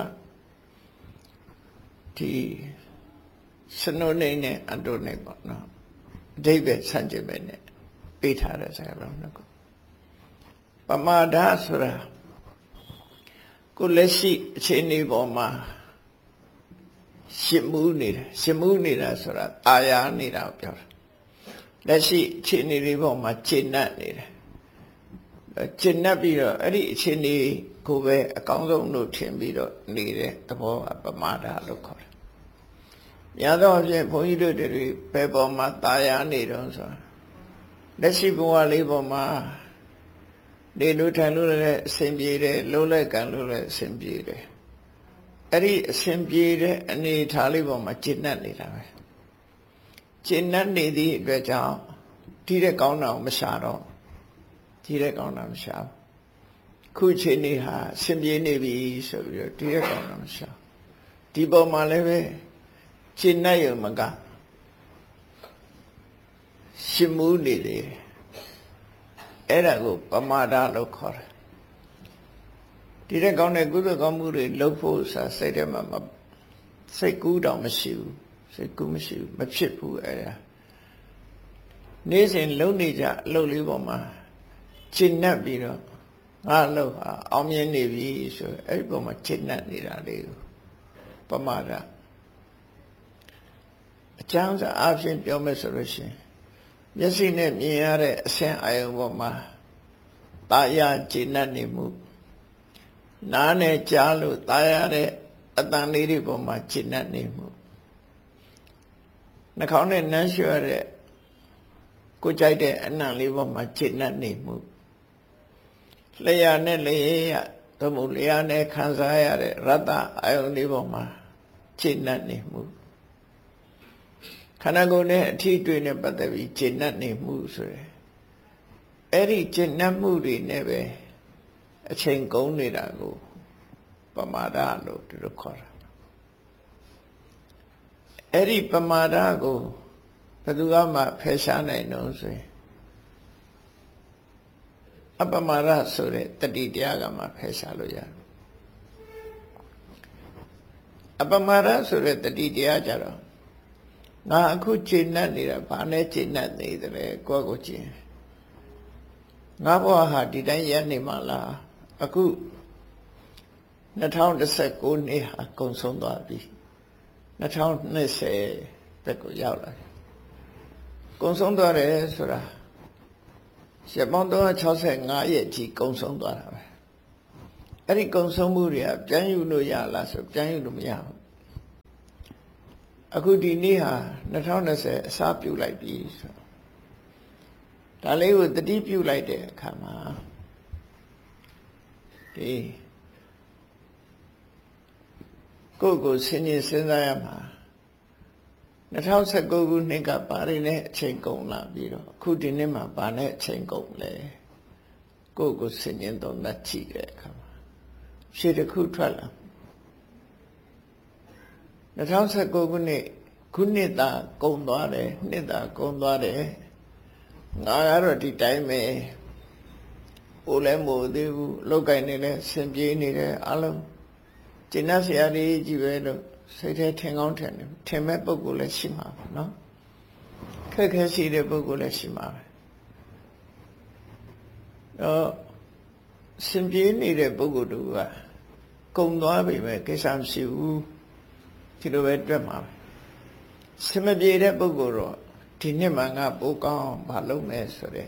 ဒီစနုနေနဲ့အတုနေပေါ့နော်အဓိပ္ပာယ်ဆန့်ကျင်ပဲနဲ့ပေးထားတဲ့စကလုံးနှစ်ခုပမာဒဆိုတာကိုလက်ရှိအခြေအနေပေါ်မှာရှင်းမှုနေတာရှင်းမှုနေတာဆိုတာအာရနေတာကိုပြောတာလက်ရှိအခြေအနေတွေပေါ်မှာကျင့်တတ်နေတယ်ကျင့်တတ်ပြီးတော့အဲ့ဒီအခြေအနေကိုပဲအကောင်းဆုံးလို့ထင်ပြီးတော့နေတဲ့သဘောကပမာဒလို့ခေါ်တယ်။ညာတော့အဖြစ်ဘုန်းကြီးတို့တွေဘယ်ပေါ်မှာตายရနေတော့ဆိုတာလက်ရှိဘဝလေးပေါ်မှာနေလို့ထိုင်လို့လည်းအဆင်ပြေတယ်လုံးလိုက်ကံလို့လည်းအဆင်ပြေတယ်အဲ့ဒီအဆင်ပြေတဲ့အနေထားလေးပေါ်မှာကျင့်တတ်နေတာပဲကျင့်တတ်နေသည့်အတွက်ကြောင့်ဒီတဲ့ကောင်းတာမရှာတော့ဒီတဲ့ကောင်းတာမရှာခုချိန်နေဟာအဆင်ပြေနေပြီဆိုပြီးတော့ဒီတဲ့ကောင်းတာမရှာဒီပေါ်မှာလည်းပဲကျင့်တတ်ရုံမကရှင်းမှုနေတယ်အဲ့ဒါကိုပမာဒလို့ခေါ်တယ်ဒီတဲ့ကောင်းတဲ့ကုသိုလ်ကောင်းမှုတွေလုပ်ဖို့ဆိုစိတ်ထဲမှာစိတ်ကူးတောင်မရှိဘူးစိတ်ကူးမရှိဘူးမဖြစ်ဘူးအဲ့ဒါနေ့စဉ်လုပ်နေကြအလုပ်လေးပေါ်မှာရှင်းတတ်ပြီးတော့ငါအလုပ်ဟာအောင်မြင်နေပြီဆိုအဲ့ဒီပေါ်မှာရှင်းတတ်နေတာလေးကိုပမာဒအကျမ်းစာအဖြစ်ပြောမယ်ဆိုလို့ရှိရင်မျက်စိနဲ့မြင်ရတဲ့အဆင့်အာရုံပေါ်မှာတာယာကျင့်တတ်နေမှုနားနဲ့ကြားလို့တာယာတဲ့အတန်လေးတွေပေါ်မှာကျင့်တတ်နေမှုနှာခေါင်းနဲ့နမ်းရွှဲရတဲ့ကိုကြိုက်တဲ့အနံ့လေးပေါ်မှာကျင့်တတ်နေမှုလျှာနဲ့လျှရသို့မဟုတ်လျှာနဲ့ခံစားရတဲ့ရတ္တအာယုန်လေးပေါ်မှာကျင့်တတ်နေမှုခန္ဓာကိုယ်နဲ့အထီးတွေ့နဲ့ပတ်သက်ပြီးကျင့်တတ်နေမှုဆိုရယ်အဲ့ဒီကျင့်တတ်မှုတွေနဲ့ပဲအချိန်ကုန်နေတာကိုပမာဒလို့သူတို့ခေါ်တာအဲ့ဒီပမာဒကိုဘယ်သူမှဖယ်ရှားနိုင်တော့ဆိုရင်အပမာဒဆိုတဲ့တတိတရားကမှဖယ်ရှားလို့ရတယ်အပမာဒဆိုတဲ့တတိတရားကြတော့ငါအခုကျင့်တတ်နေတာဘာနဲ့ကျင့်တတ်နေတယ်လဲကိုယ့်ကိုကျင့်ငါဘဝဟာဒီတိုင်းရနေမှာလားအခု၂၀၁၉နှစ်ဟာကုန်ဆုံးသွားပြီနှစ်ထောင်နှစ်ဆယ်ဘက်ကိုရောက်လာတယ်ကုံဆုံးသွားတယ်ဆိုတာရက်ပေါင်းသုံးရာ၆၅ရက်ကြီးကုံဆုံးသွားတာပဲအဲ့ဒီကုံဆုံးမှုတွေကပြန်ယူလို့ရလားဆိုပြန်ယူလို့မရဘူးအခုဒီနေ့ဟာနှစ်ထောင်နှစ်ဆယ်အစားပြုတ်လိုက်ပြီဆိုဒါလေးကိုတတိပြုတ်လိုက်တဲ့အခါမှာဒီကိုယ့်ကိုစဉ်းကျင်စဉ်းစားရမှာနှစ်ထောင်၁၉ခုနှစ်ကပါရင်းနဲ့အချိန်ကုန်လာပြီးတော့အခုဒီနှစ်မှာပါနဲ့အချိန်ကုန်လဲကိုယ့်ကိုစဉ်းကျင်သုံးသပ်ကြည့်တဲ့အခါမှာရှေ့တစ်ခုထွက်လာနှစ်ထောင်၁၉ခုနှစ်ခုနှစ်သာကုန်သွားတယ်နှစ်သာကုန်သွားတယ်ငါကတော့ဒီတိုင်းပဲဟိုလည်းမို့သေးဘူးလောက်ကင်နေလဲဆင်ပြေးနေတယ်အလုံးကျင့်တတ်ဆရာကြီးကြီးပဲလို့စိတ်ထဲထင်ကောင်းထင်တယ်ထင်မဲ့ပုံကိုယ်လည်းရှိမှာပဲเนาะခက်ခဲရှိတဲ့ပုံကိုယ်လည်းရှိမှာပဲတော့ဆင်ပြေးနေတဲ့ပုံကိုယ်တို့ကကုံသွားပြီပဲကိစ္စမရှိဘူးဒီလိုပဲတွေ့မှာပဲဆင်မပြေတဲ့ပုံကိုယ်တော့ဒီနှစ်မှငါပိုးကောင်းမလုပ်မယ်ဆိုတဲ့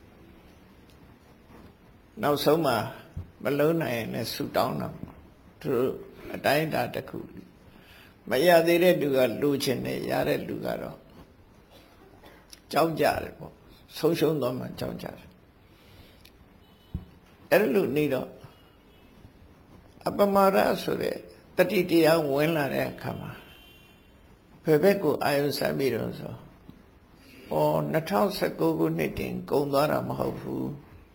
နောက်ဆုံးမှာမလုံးနိုင်ရင်လည်းဆူတောင်းတော့သူတို့အတိုင်းအတာတစ်ခုမရသေးတဲ့လူကလူချင်းနဲ့ရတဲ့လူကတော့ကြောက်ကြတယ်ပေါ့ဆုံးရှုံးသွားမှကြောက်ကြတယ်အဲ့လိုနေတော့အပမရဆိုတဲ့တတိတရားဝင်လာတဲ့အခါမှာဘယ်ဘက်ကိုအာယုစမ်းပြီးတော့ဆိုဩနှစ်ထောင်၁၉ခုနှစ်တင်ကုန်သွားတာမဟုတ်ဘူး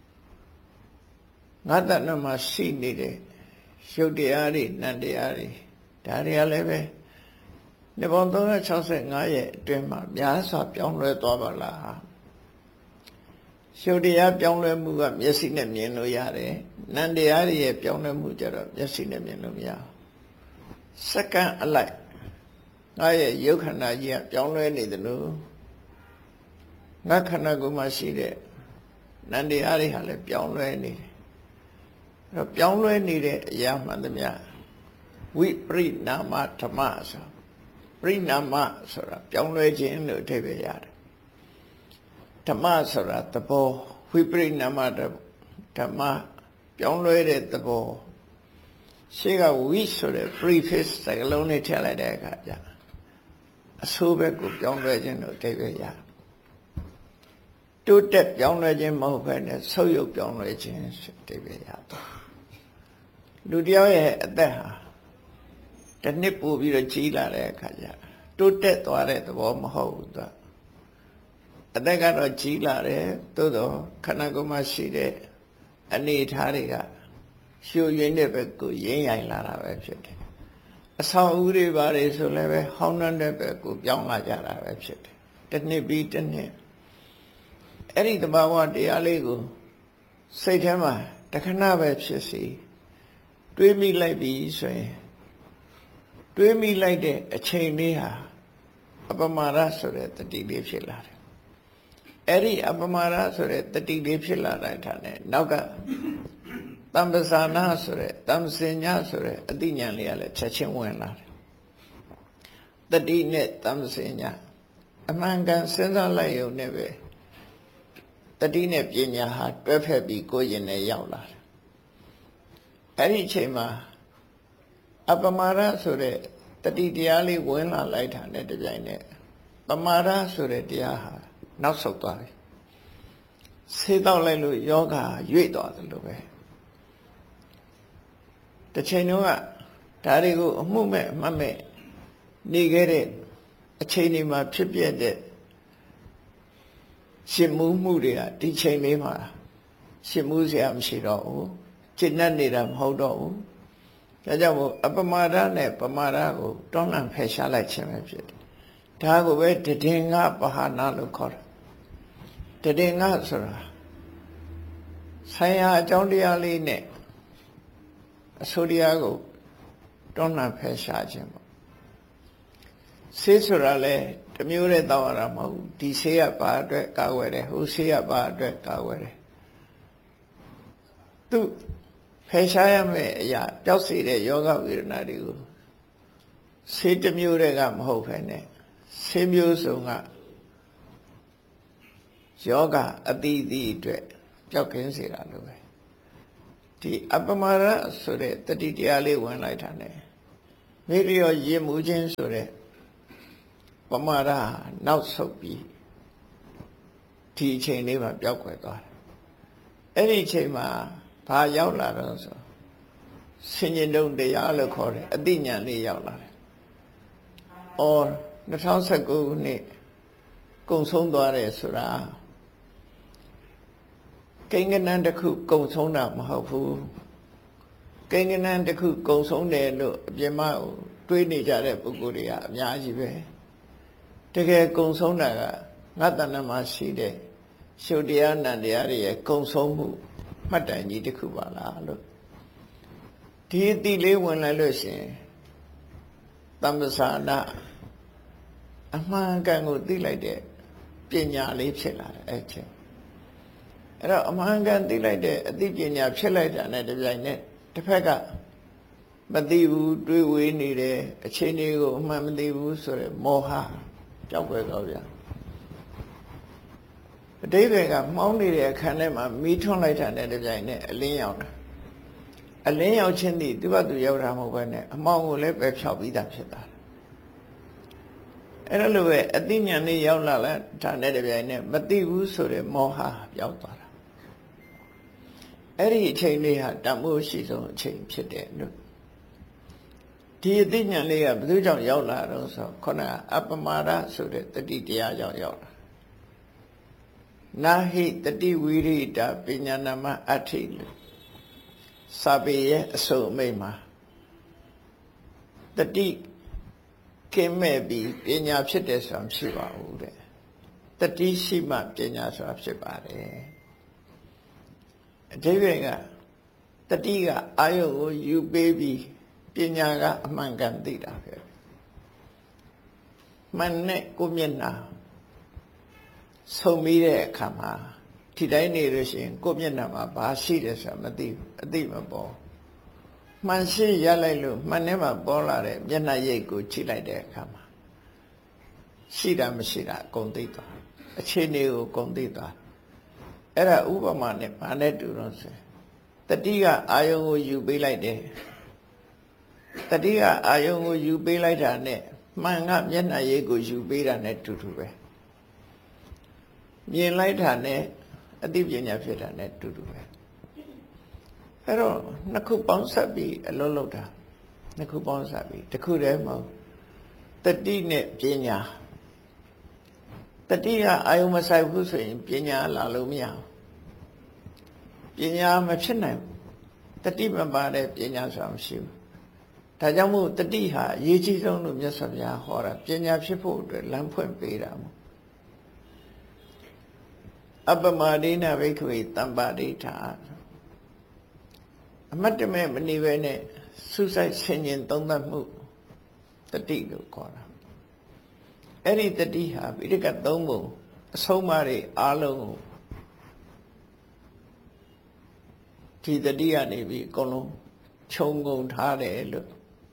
ငါတဏ္ဍမှာရှိနေတဲ့ရုပ်တရားတွေနံတရားတွေဒါတွေကလည်းပဲနှစ်ပေါင်းသုံးရာ၆၅ရဲ့အတွင်းမှာများစွာပြောင်းလဲသွားပါလားရုပ်တရားပြောင်းလဲမှုကမျက်စိနဲ့မြင်လို့ရတယ်နံတရားတွေရဲ့ပြောင်းလဲမှုကြတော့မျက်စိနဲ့မြင်လို့မရဘူးစက္ကန့်အလိုက်ငါရဲ့ရုပ်ခန္ဓာကြီးကပြောင်းလဲနေတယ်လို့ငါခန္ဓာကိုယ်မှာရှိတဲ့နံတရားတွေဟာလည်းပြောင်းလဲနေတယ်အဲ့တော့ပြောင်းလဲနေတဲ့အရာမှန်သမျှဝိပရိနာမဓမ္မဆိုပရိနာမဆိုတာပြောင်းလဲခြင်းလို့အဓိပ္ပာယ်ရတယ်ဓမ္မဆိုတာသဘောဝိပရိနာမဓမ္မပြောင်းလဲတဲ့သဘောရှေ့ကဝိဆိုတဲ့ prefix စကားလုံးနဲ့ထည့်လိုက်တဲ့အခါကျအဆိုးဘက်ကိုပြောင်းလဲခြင်းလို့အဓိပ္ပာယ်ရတယ်တိုးတက်ပြောင်းလဲခြင်းမဟုတ်ဘဲနဲ့ဆုပ်ယုပ်ပြောင်းလဲခြင်းဆိုအဓိပ္ပာယ်ရတယ်လူတယောက်ရဲ့အသက်ဟာတစ်နှစ်ပို့ပြီးတော့ကြီးလာတဲ့အခါကျတိုးတက်သွားတဲ့သဘောမဟုတ်ဘူးသူအသက်ကတော့ကြီးလာတယ်သို့တော့ခန္ဓာကိုယ်မှာရှိတဲ့အနေအထားတွေကရှုရင်းတဲ့ဘက်ကိုရင်းရိုင်လာတာပဲဖြစ်တယ်အဆောင်အဦတွေဘာတွေဆိုလည်းပဲဟောင်းတဲ့ဘက်ကိုပြောင်းလာကြတာပဲဖြစ်တယ်တစ်နှစ်ပြီးတစ်နှစ်အဲ့ဒီတဘာဝတရားလေးကိုစိတ်ထဲမှာတခဏပဲဖြစ်စီတွေးမိလိုက်ပြီဆိုရင်တွေးမိလိုက်တဲ့အချိန်လေးဟာအပမာဒဆိုတဲ့တတိလေးဖြစ်လာတယ်အဲ့ဒီအပမာဒဆိုတဲ့တတိလေးဖြစ်လာတဲ့အခါနဲ့နောက်ကတမ္ပဇာနာဆိုတဲ့တမ္ပစင်ညာဆိုတဲ့အသိဉာဏ်လေးကလည်းချက်ချင်းဝင်လာတယ်တတိနဲ့တမ္ပစင်ညာအမှန်ကန်စဉ်းစားလိုက်ရုံနဲ့ပဲတတိနဲ့ပညာဟာတွဲဖက်ပြီးကိုယ်ရင်နဲ့ရောက်လာတယ်အဲ့ဒီအချိန်မှာအပမာဒဆိုတဲ့တတိတရားလေးဝင်လာလိုက်တာနဲ့တပြိုင်နက်ပမာဒဆိုတဲ့တရားဟာနောက်ဆုတ်သွားတယ်ဆေးတော့လိုက်လို့ယောဂရွေ့သွားတယ်လို့ပဲတစ်ချိန်တုန်းကဒါတွေကိုအမှုမဲ့အမှတ်မဲ့နေခဲ့တဲ့အချိန်တွေမှာဖြစ်ပြတဲ့ရှင်မှုမှုတွေကဒီချိန်လေးမှာရှင်မှုစရာမရှိတော့ဘူးကျင့်တတ်နေတာမဟုတ်တော့ဘူးဒါကြောင့်မို့အပမာဒနဲ့ပမာဒကိုတွန်းလှန်ဖယ်ရှားလိုက်ခြင်းပဲဖြစ်တယ်ဒါကိုပဲတဒင်္ဂပဟာနာလို့ခေါ်တယ်တဒင်္ဂဆိုတာဆိုင်ရာအကြောင်းတရားလေးနဲ့အဆိုတရားကိုတွန်းလှန်ဖယ်ရှားခြင်းပေါ့ဆေးဆိုတာလေတမျိုးနဲ့တောင်းရတာမဟုတ်ဘူးဒီဆေးကဘာအတွက်ကာကွယ်တယ်ဟိုဆေးကဘာအတွက်ကာကွယ်တယ်သူဖယ်ရှားရမယ့်အရာပျောက်စေတဲ့ယောဂဝေဒနာတွေကိုဆေးတစ်မျိုးတည်းကမဟုတ်ဘဲနဲ့ဆေးမျိုးစုံကယောဂအသီးသီးအတွက်ပျောက်ကင်းစေတာလို့ပဲဒီအပမာရဆိုတဲ့တတိတရားလေးဝင်လိုက်တာ ਨੇ မိလျောရင်မှုချင်းဆိုတဲ့ပမာရနောက်ဆုတ်ပြီးဒီအချိန်လေးမှာပျောက်ကွယ်သွားတယ်အဲ့ဒီအချိန်မှာဘာရောက်လာတော့ဆိုဆင်ញင်တုံတရားလို့ခေါ်တယ်အသိဉာဏ်လေးရောက်လာတယ်။အော်၂၀၁၉ခုနှစ်ကုံဆုံးသွားတယ်ဆိုတာကိန်းကနန်းတစ်ခုကုံဆုံးတာမဟုတ်ဘူး။ကိန်းကနန်းတစ်ခုကုံဆုံးတယ်လို့အပြင်မှာတွေးနေကြတဲ့ပုဂ္ဂိုလ်တွေကအများကြီးပဲ။တကယ်ကုံဆုံးတာကငါတဏ္ဍမှာရှိတဲ့ရှုပ်တရားနံတရားတွေရဲ့ကုံဆုံးမှုမှတ်တိုင်ကြီးတစ်ခုပါလားလို့ဒီအတိလေးဝင်လာလို့ရှင်သမ္ပဇာနာအမှန်ကန်ကိုသိလိုက်တဲ့ပညာလေးဖြစ်လာတယ်အဲ့ချင်းအဲ့တော့အမှန်ကန်သိလိုက်တဲ့အသိပညာဖြစ်လိုက်တာနဲ့တပြိုင်နက်တစ်ဖက်ကမသိဘူးတွေးဝေးနေတယ်အချိန်လေးကိုအမှန်မသိဘူးဆိုရယ်မောဟကြောက်ွယ်တော့ဗျာအတိပ္ပယ်ကမှောင်းနေတဲ့အခန်းထဲမှာမီးထွန်းလိုက်တာနဲ့တပြိုင်နက်အလင်းရောက်တာအလင်းရောက်ခြင်းသည်သူ့ဘသူရောက်တာမဟုတ်ဘဲနဲ့အမောင်ကိုလည်းပဲဖြောက်ပြီးသားဖြစ်တာအဲ့ဒါလိုပဲအသိဉာဏ်လေးရောက်လာလဲဒါနဲ့တပြိုင်နက်မသိဘူးဆိုတဲ့မောဟပြောက်သွားတာအဲ့ဒီအချိန်လေးဟာတမိုးရှိဆုံးအချိန်ဖြစ်တယ်လို့ဒီအသိဉာဏ်လေးကဘယ်သူကြောင့်ရောက်လာတော့ဆိုခုနကအပမာဒဆိုတဲ့တတိတရားကြောင့်ရောက်လာနာဟိတတိဝိရိတပညာနာမအဋ္ဌိလို့စာပေရဲ့အစုံအမိန့်မှာတတိကင်းမဲ့ပြီးပညာဖြစ်တယ်ဆိုတာမရှိပါဘူးတဲ့တတိရှိမှပညာဆိုတာဖြစ်ပါတယ်အဓိပ္ပာယ်ကတတိကအာယုကိုယူပေးပြီးပညာကအမှန်ကန်သိတာပဲမှန်နဲ့ကိုမျက်နှာဆုံပြီးတဲ့အခါမှာဒီတိုင်းနေလို့ရှိရင်ကိုမျက်နှာမှာဘာရှိတယ်ဆိုတာမသိဘူးအသိမပေါ်မှန်ရှိရလိုက်လို့မှန်ထဲမှာပေါ်လာတဲ့မျက်နှာရိပ်ကိုကြည့်လိုက်တဲ့အခါမှာရှိတာမရှိတာအကုန်သိသွားအခြေအနေကိုအကုန်သိသွားအဲ့ဒါဥပမာနဲ့ဘာနဲ့တူတော့ဆိုတတိကအာယုံကိုယူပေးလိုက်တယ်တတိကအာယုံကိုယူပေးလိုက်တာနဲ့မှန်ကမျက်နှာရိပ်ကိုယူပေးတာနဲ့တူတူပဲမြင်လိုက်တာနဲ့အသိပညာဖြစ်တာနဲ့တူတူပဲအဲ့တော့နှစ်ခုပေါင်းဆက်ပြီးအလုံးလုံးတာနှစ်ခုပေါင်းဆက်ပြီးတစ်ခုတည်းမဟုတ်တတိနဲ့ပညာတတိကအာယုံမဆိုင်ဘူးဆိုရင်ပညာလာလို့မရဘူးပညာမဖြစ်နိုင်ဘူးတတိမပါတဲ့ပညာဆိုတာမရှိဘူးဒါကြောင့်မို့တတိဟာအရေးကြီးဆုံးလို့မြတ်စွာဘုရားဟောတာပညာဖြစ်ဖို့အတွက်လမ်းဖွင့်ပေးတာမို့အပမဒိနာဘိက္ခဝေတမ္ပါဒိဋ္ဌာအမတ်တမဲ့မနေပဲနဲ့စုဆိုင်ဆင်ញင်သုံးသပ်မှုတတိလို့ခေါ်တာအဲ့ဒီတတိဟာဗိဓကသုံးပုံအဆုံးအမတွေအားလုံးကိုဒီတတိကနေပြီးအကုန်လုံးခြုံငုံထားတယ်လို့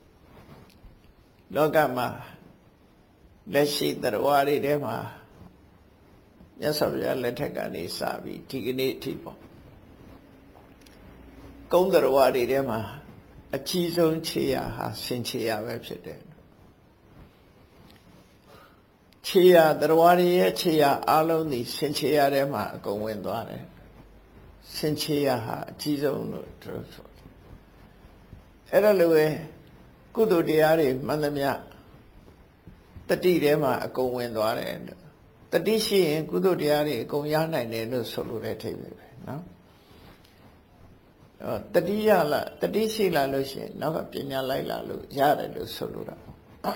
လောကမှာလက်ရှိတရားတွေထဲမှာမြတ်စွာဘုရားလက်ထက်ကနေစပြီးဒီကနေ့အထိပေါ့ကုန်းတော်တွေထဲမှာအကြီးဆုံးခြေရာဟာဆင်ခြေရာပဲဖြစ်တယ်ခြေရာတော်တွေရဲ့ခြေရာအလုံးဒီဆင်ခြေရာထဲမှာအကုန်ဝင်သွားတယ်ဆင်ခြေရာဟာအကြီးဆုံးလို့သူဆိုအဲ့ဒါလိုပဲကုသိုလ်တရားတွေမှန်သမျှတတိထဲမှာအကုန်ဝင်သွားတယ်တတိရှိရင်ကုသိုလ်တရားတွေအကုန်ရနိုင်တယ်လို့ဆိုလိုတဲ့အထိပ္ပယ်ပဲနော်အော်တတိယလားတတိရှိလာလို့ရှိရင်နောက်ကပညာလိုက်လာလို့ရတယ်လို့ဆိုလိုတာ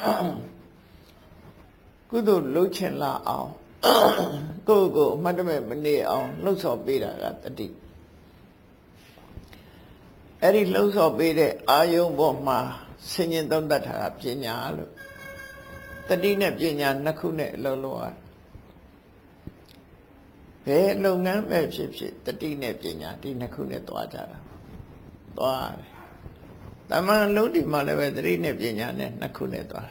ကုသိုလ်လုပ်ချင်လာအောင်ကိုယ့်ကိုအမှတ်တမဲ့မနေအောင်လှုပ်ဆော်ပေးတာကတတိအဲ့ဒီလှုပ်ဆော်ပေးတဲ့အာယုံပေါ်မှာဆင်ញင်သုံးတတ်တာကပညာလို့တတိနဲ့ပညာနှစ်ခုနဲ့အလုံးလုံးရတယ်ဘယ်လုပ်ငန်းပဲဖြစ်ဖြစ်တတိနဲ့ပညာဒီနှစ်ခုနဲ့တွားကြတာတွားတယ်တမန်လုံးဒီမှာလည်းပဲသတိနဲ့ပညာနဲ့နှစ်ခုနဲ့သွားတာ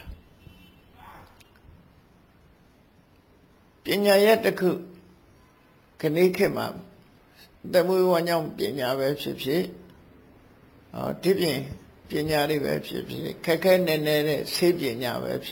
ပညာရဲ့တစ်ခုခဏခေတ်မှာသမွေးဝါကြောင့်ပညာပဲဖြစ်ဖြစ်ဟောဒီပြင်ပညာတွေပဲဖြစ်ဖြစ်ခက်ခဲနေနေတဲ့ဆေးပညာပဲဖြစ်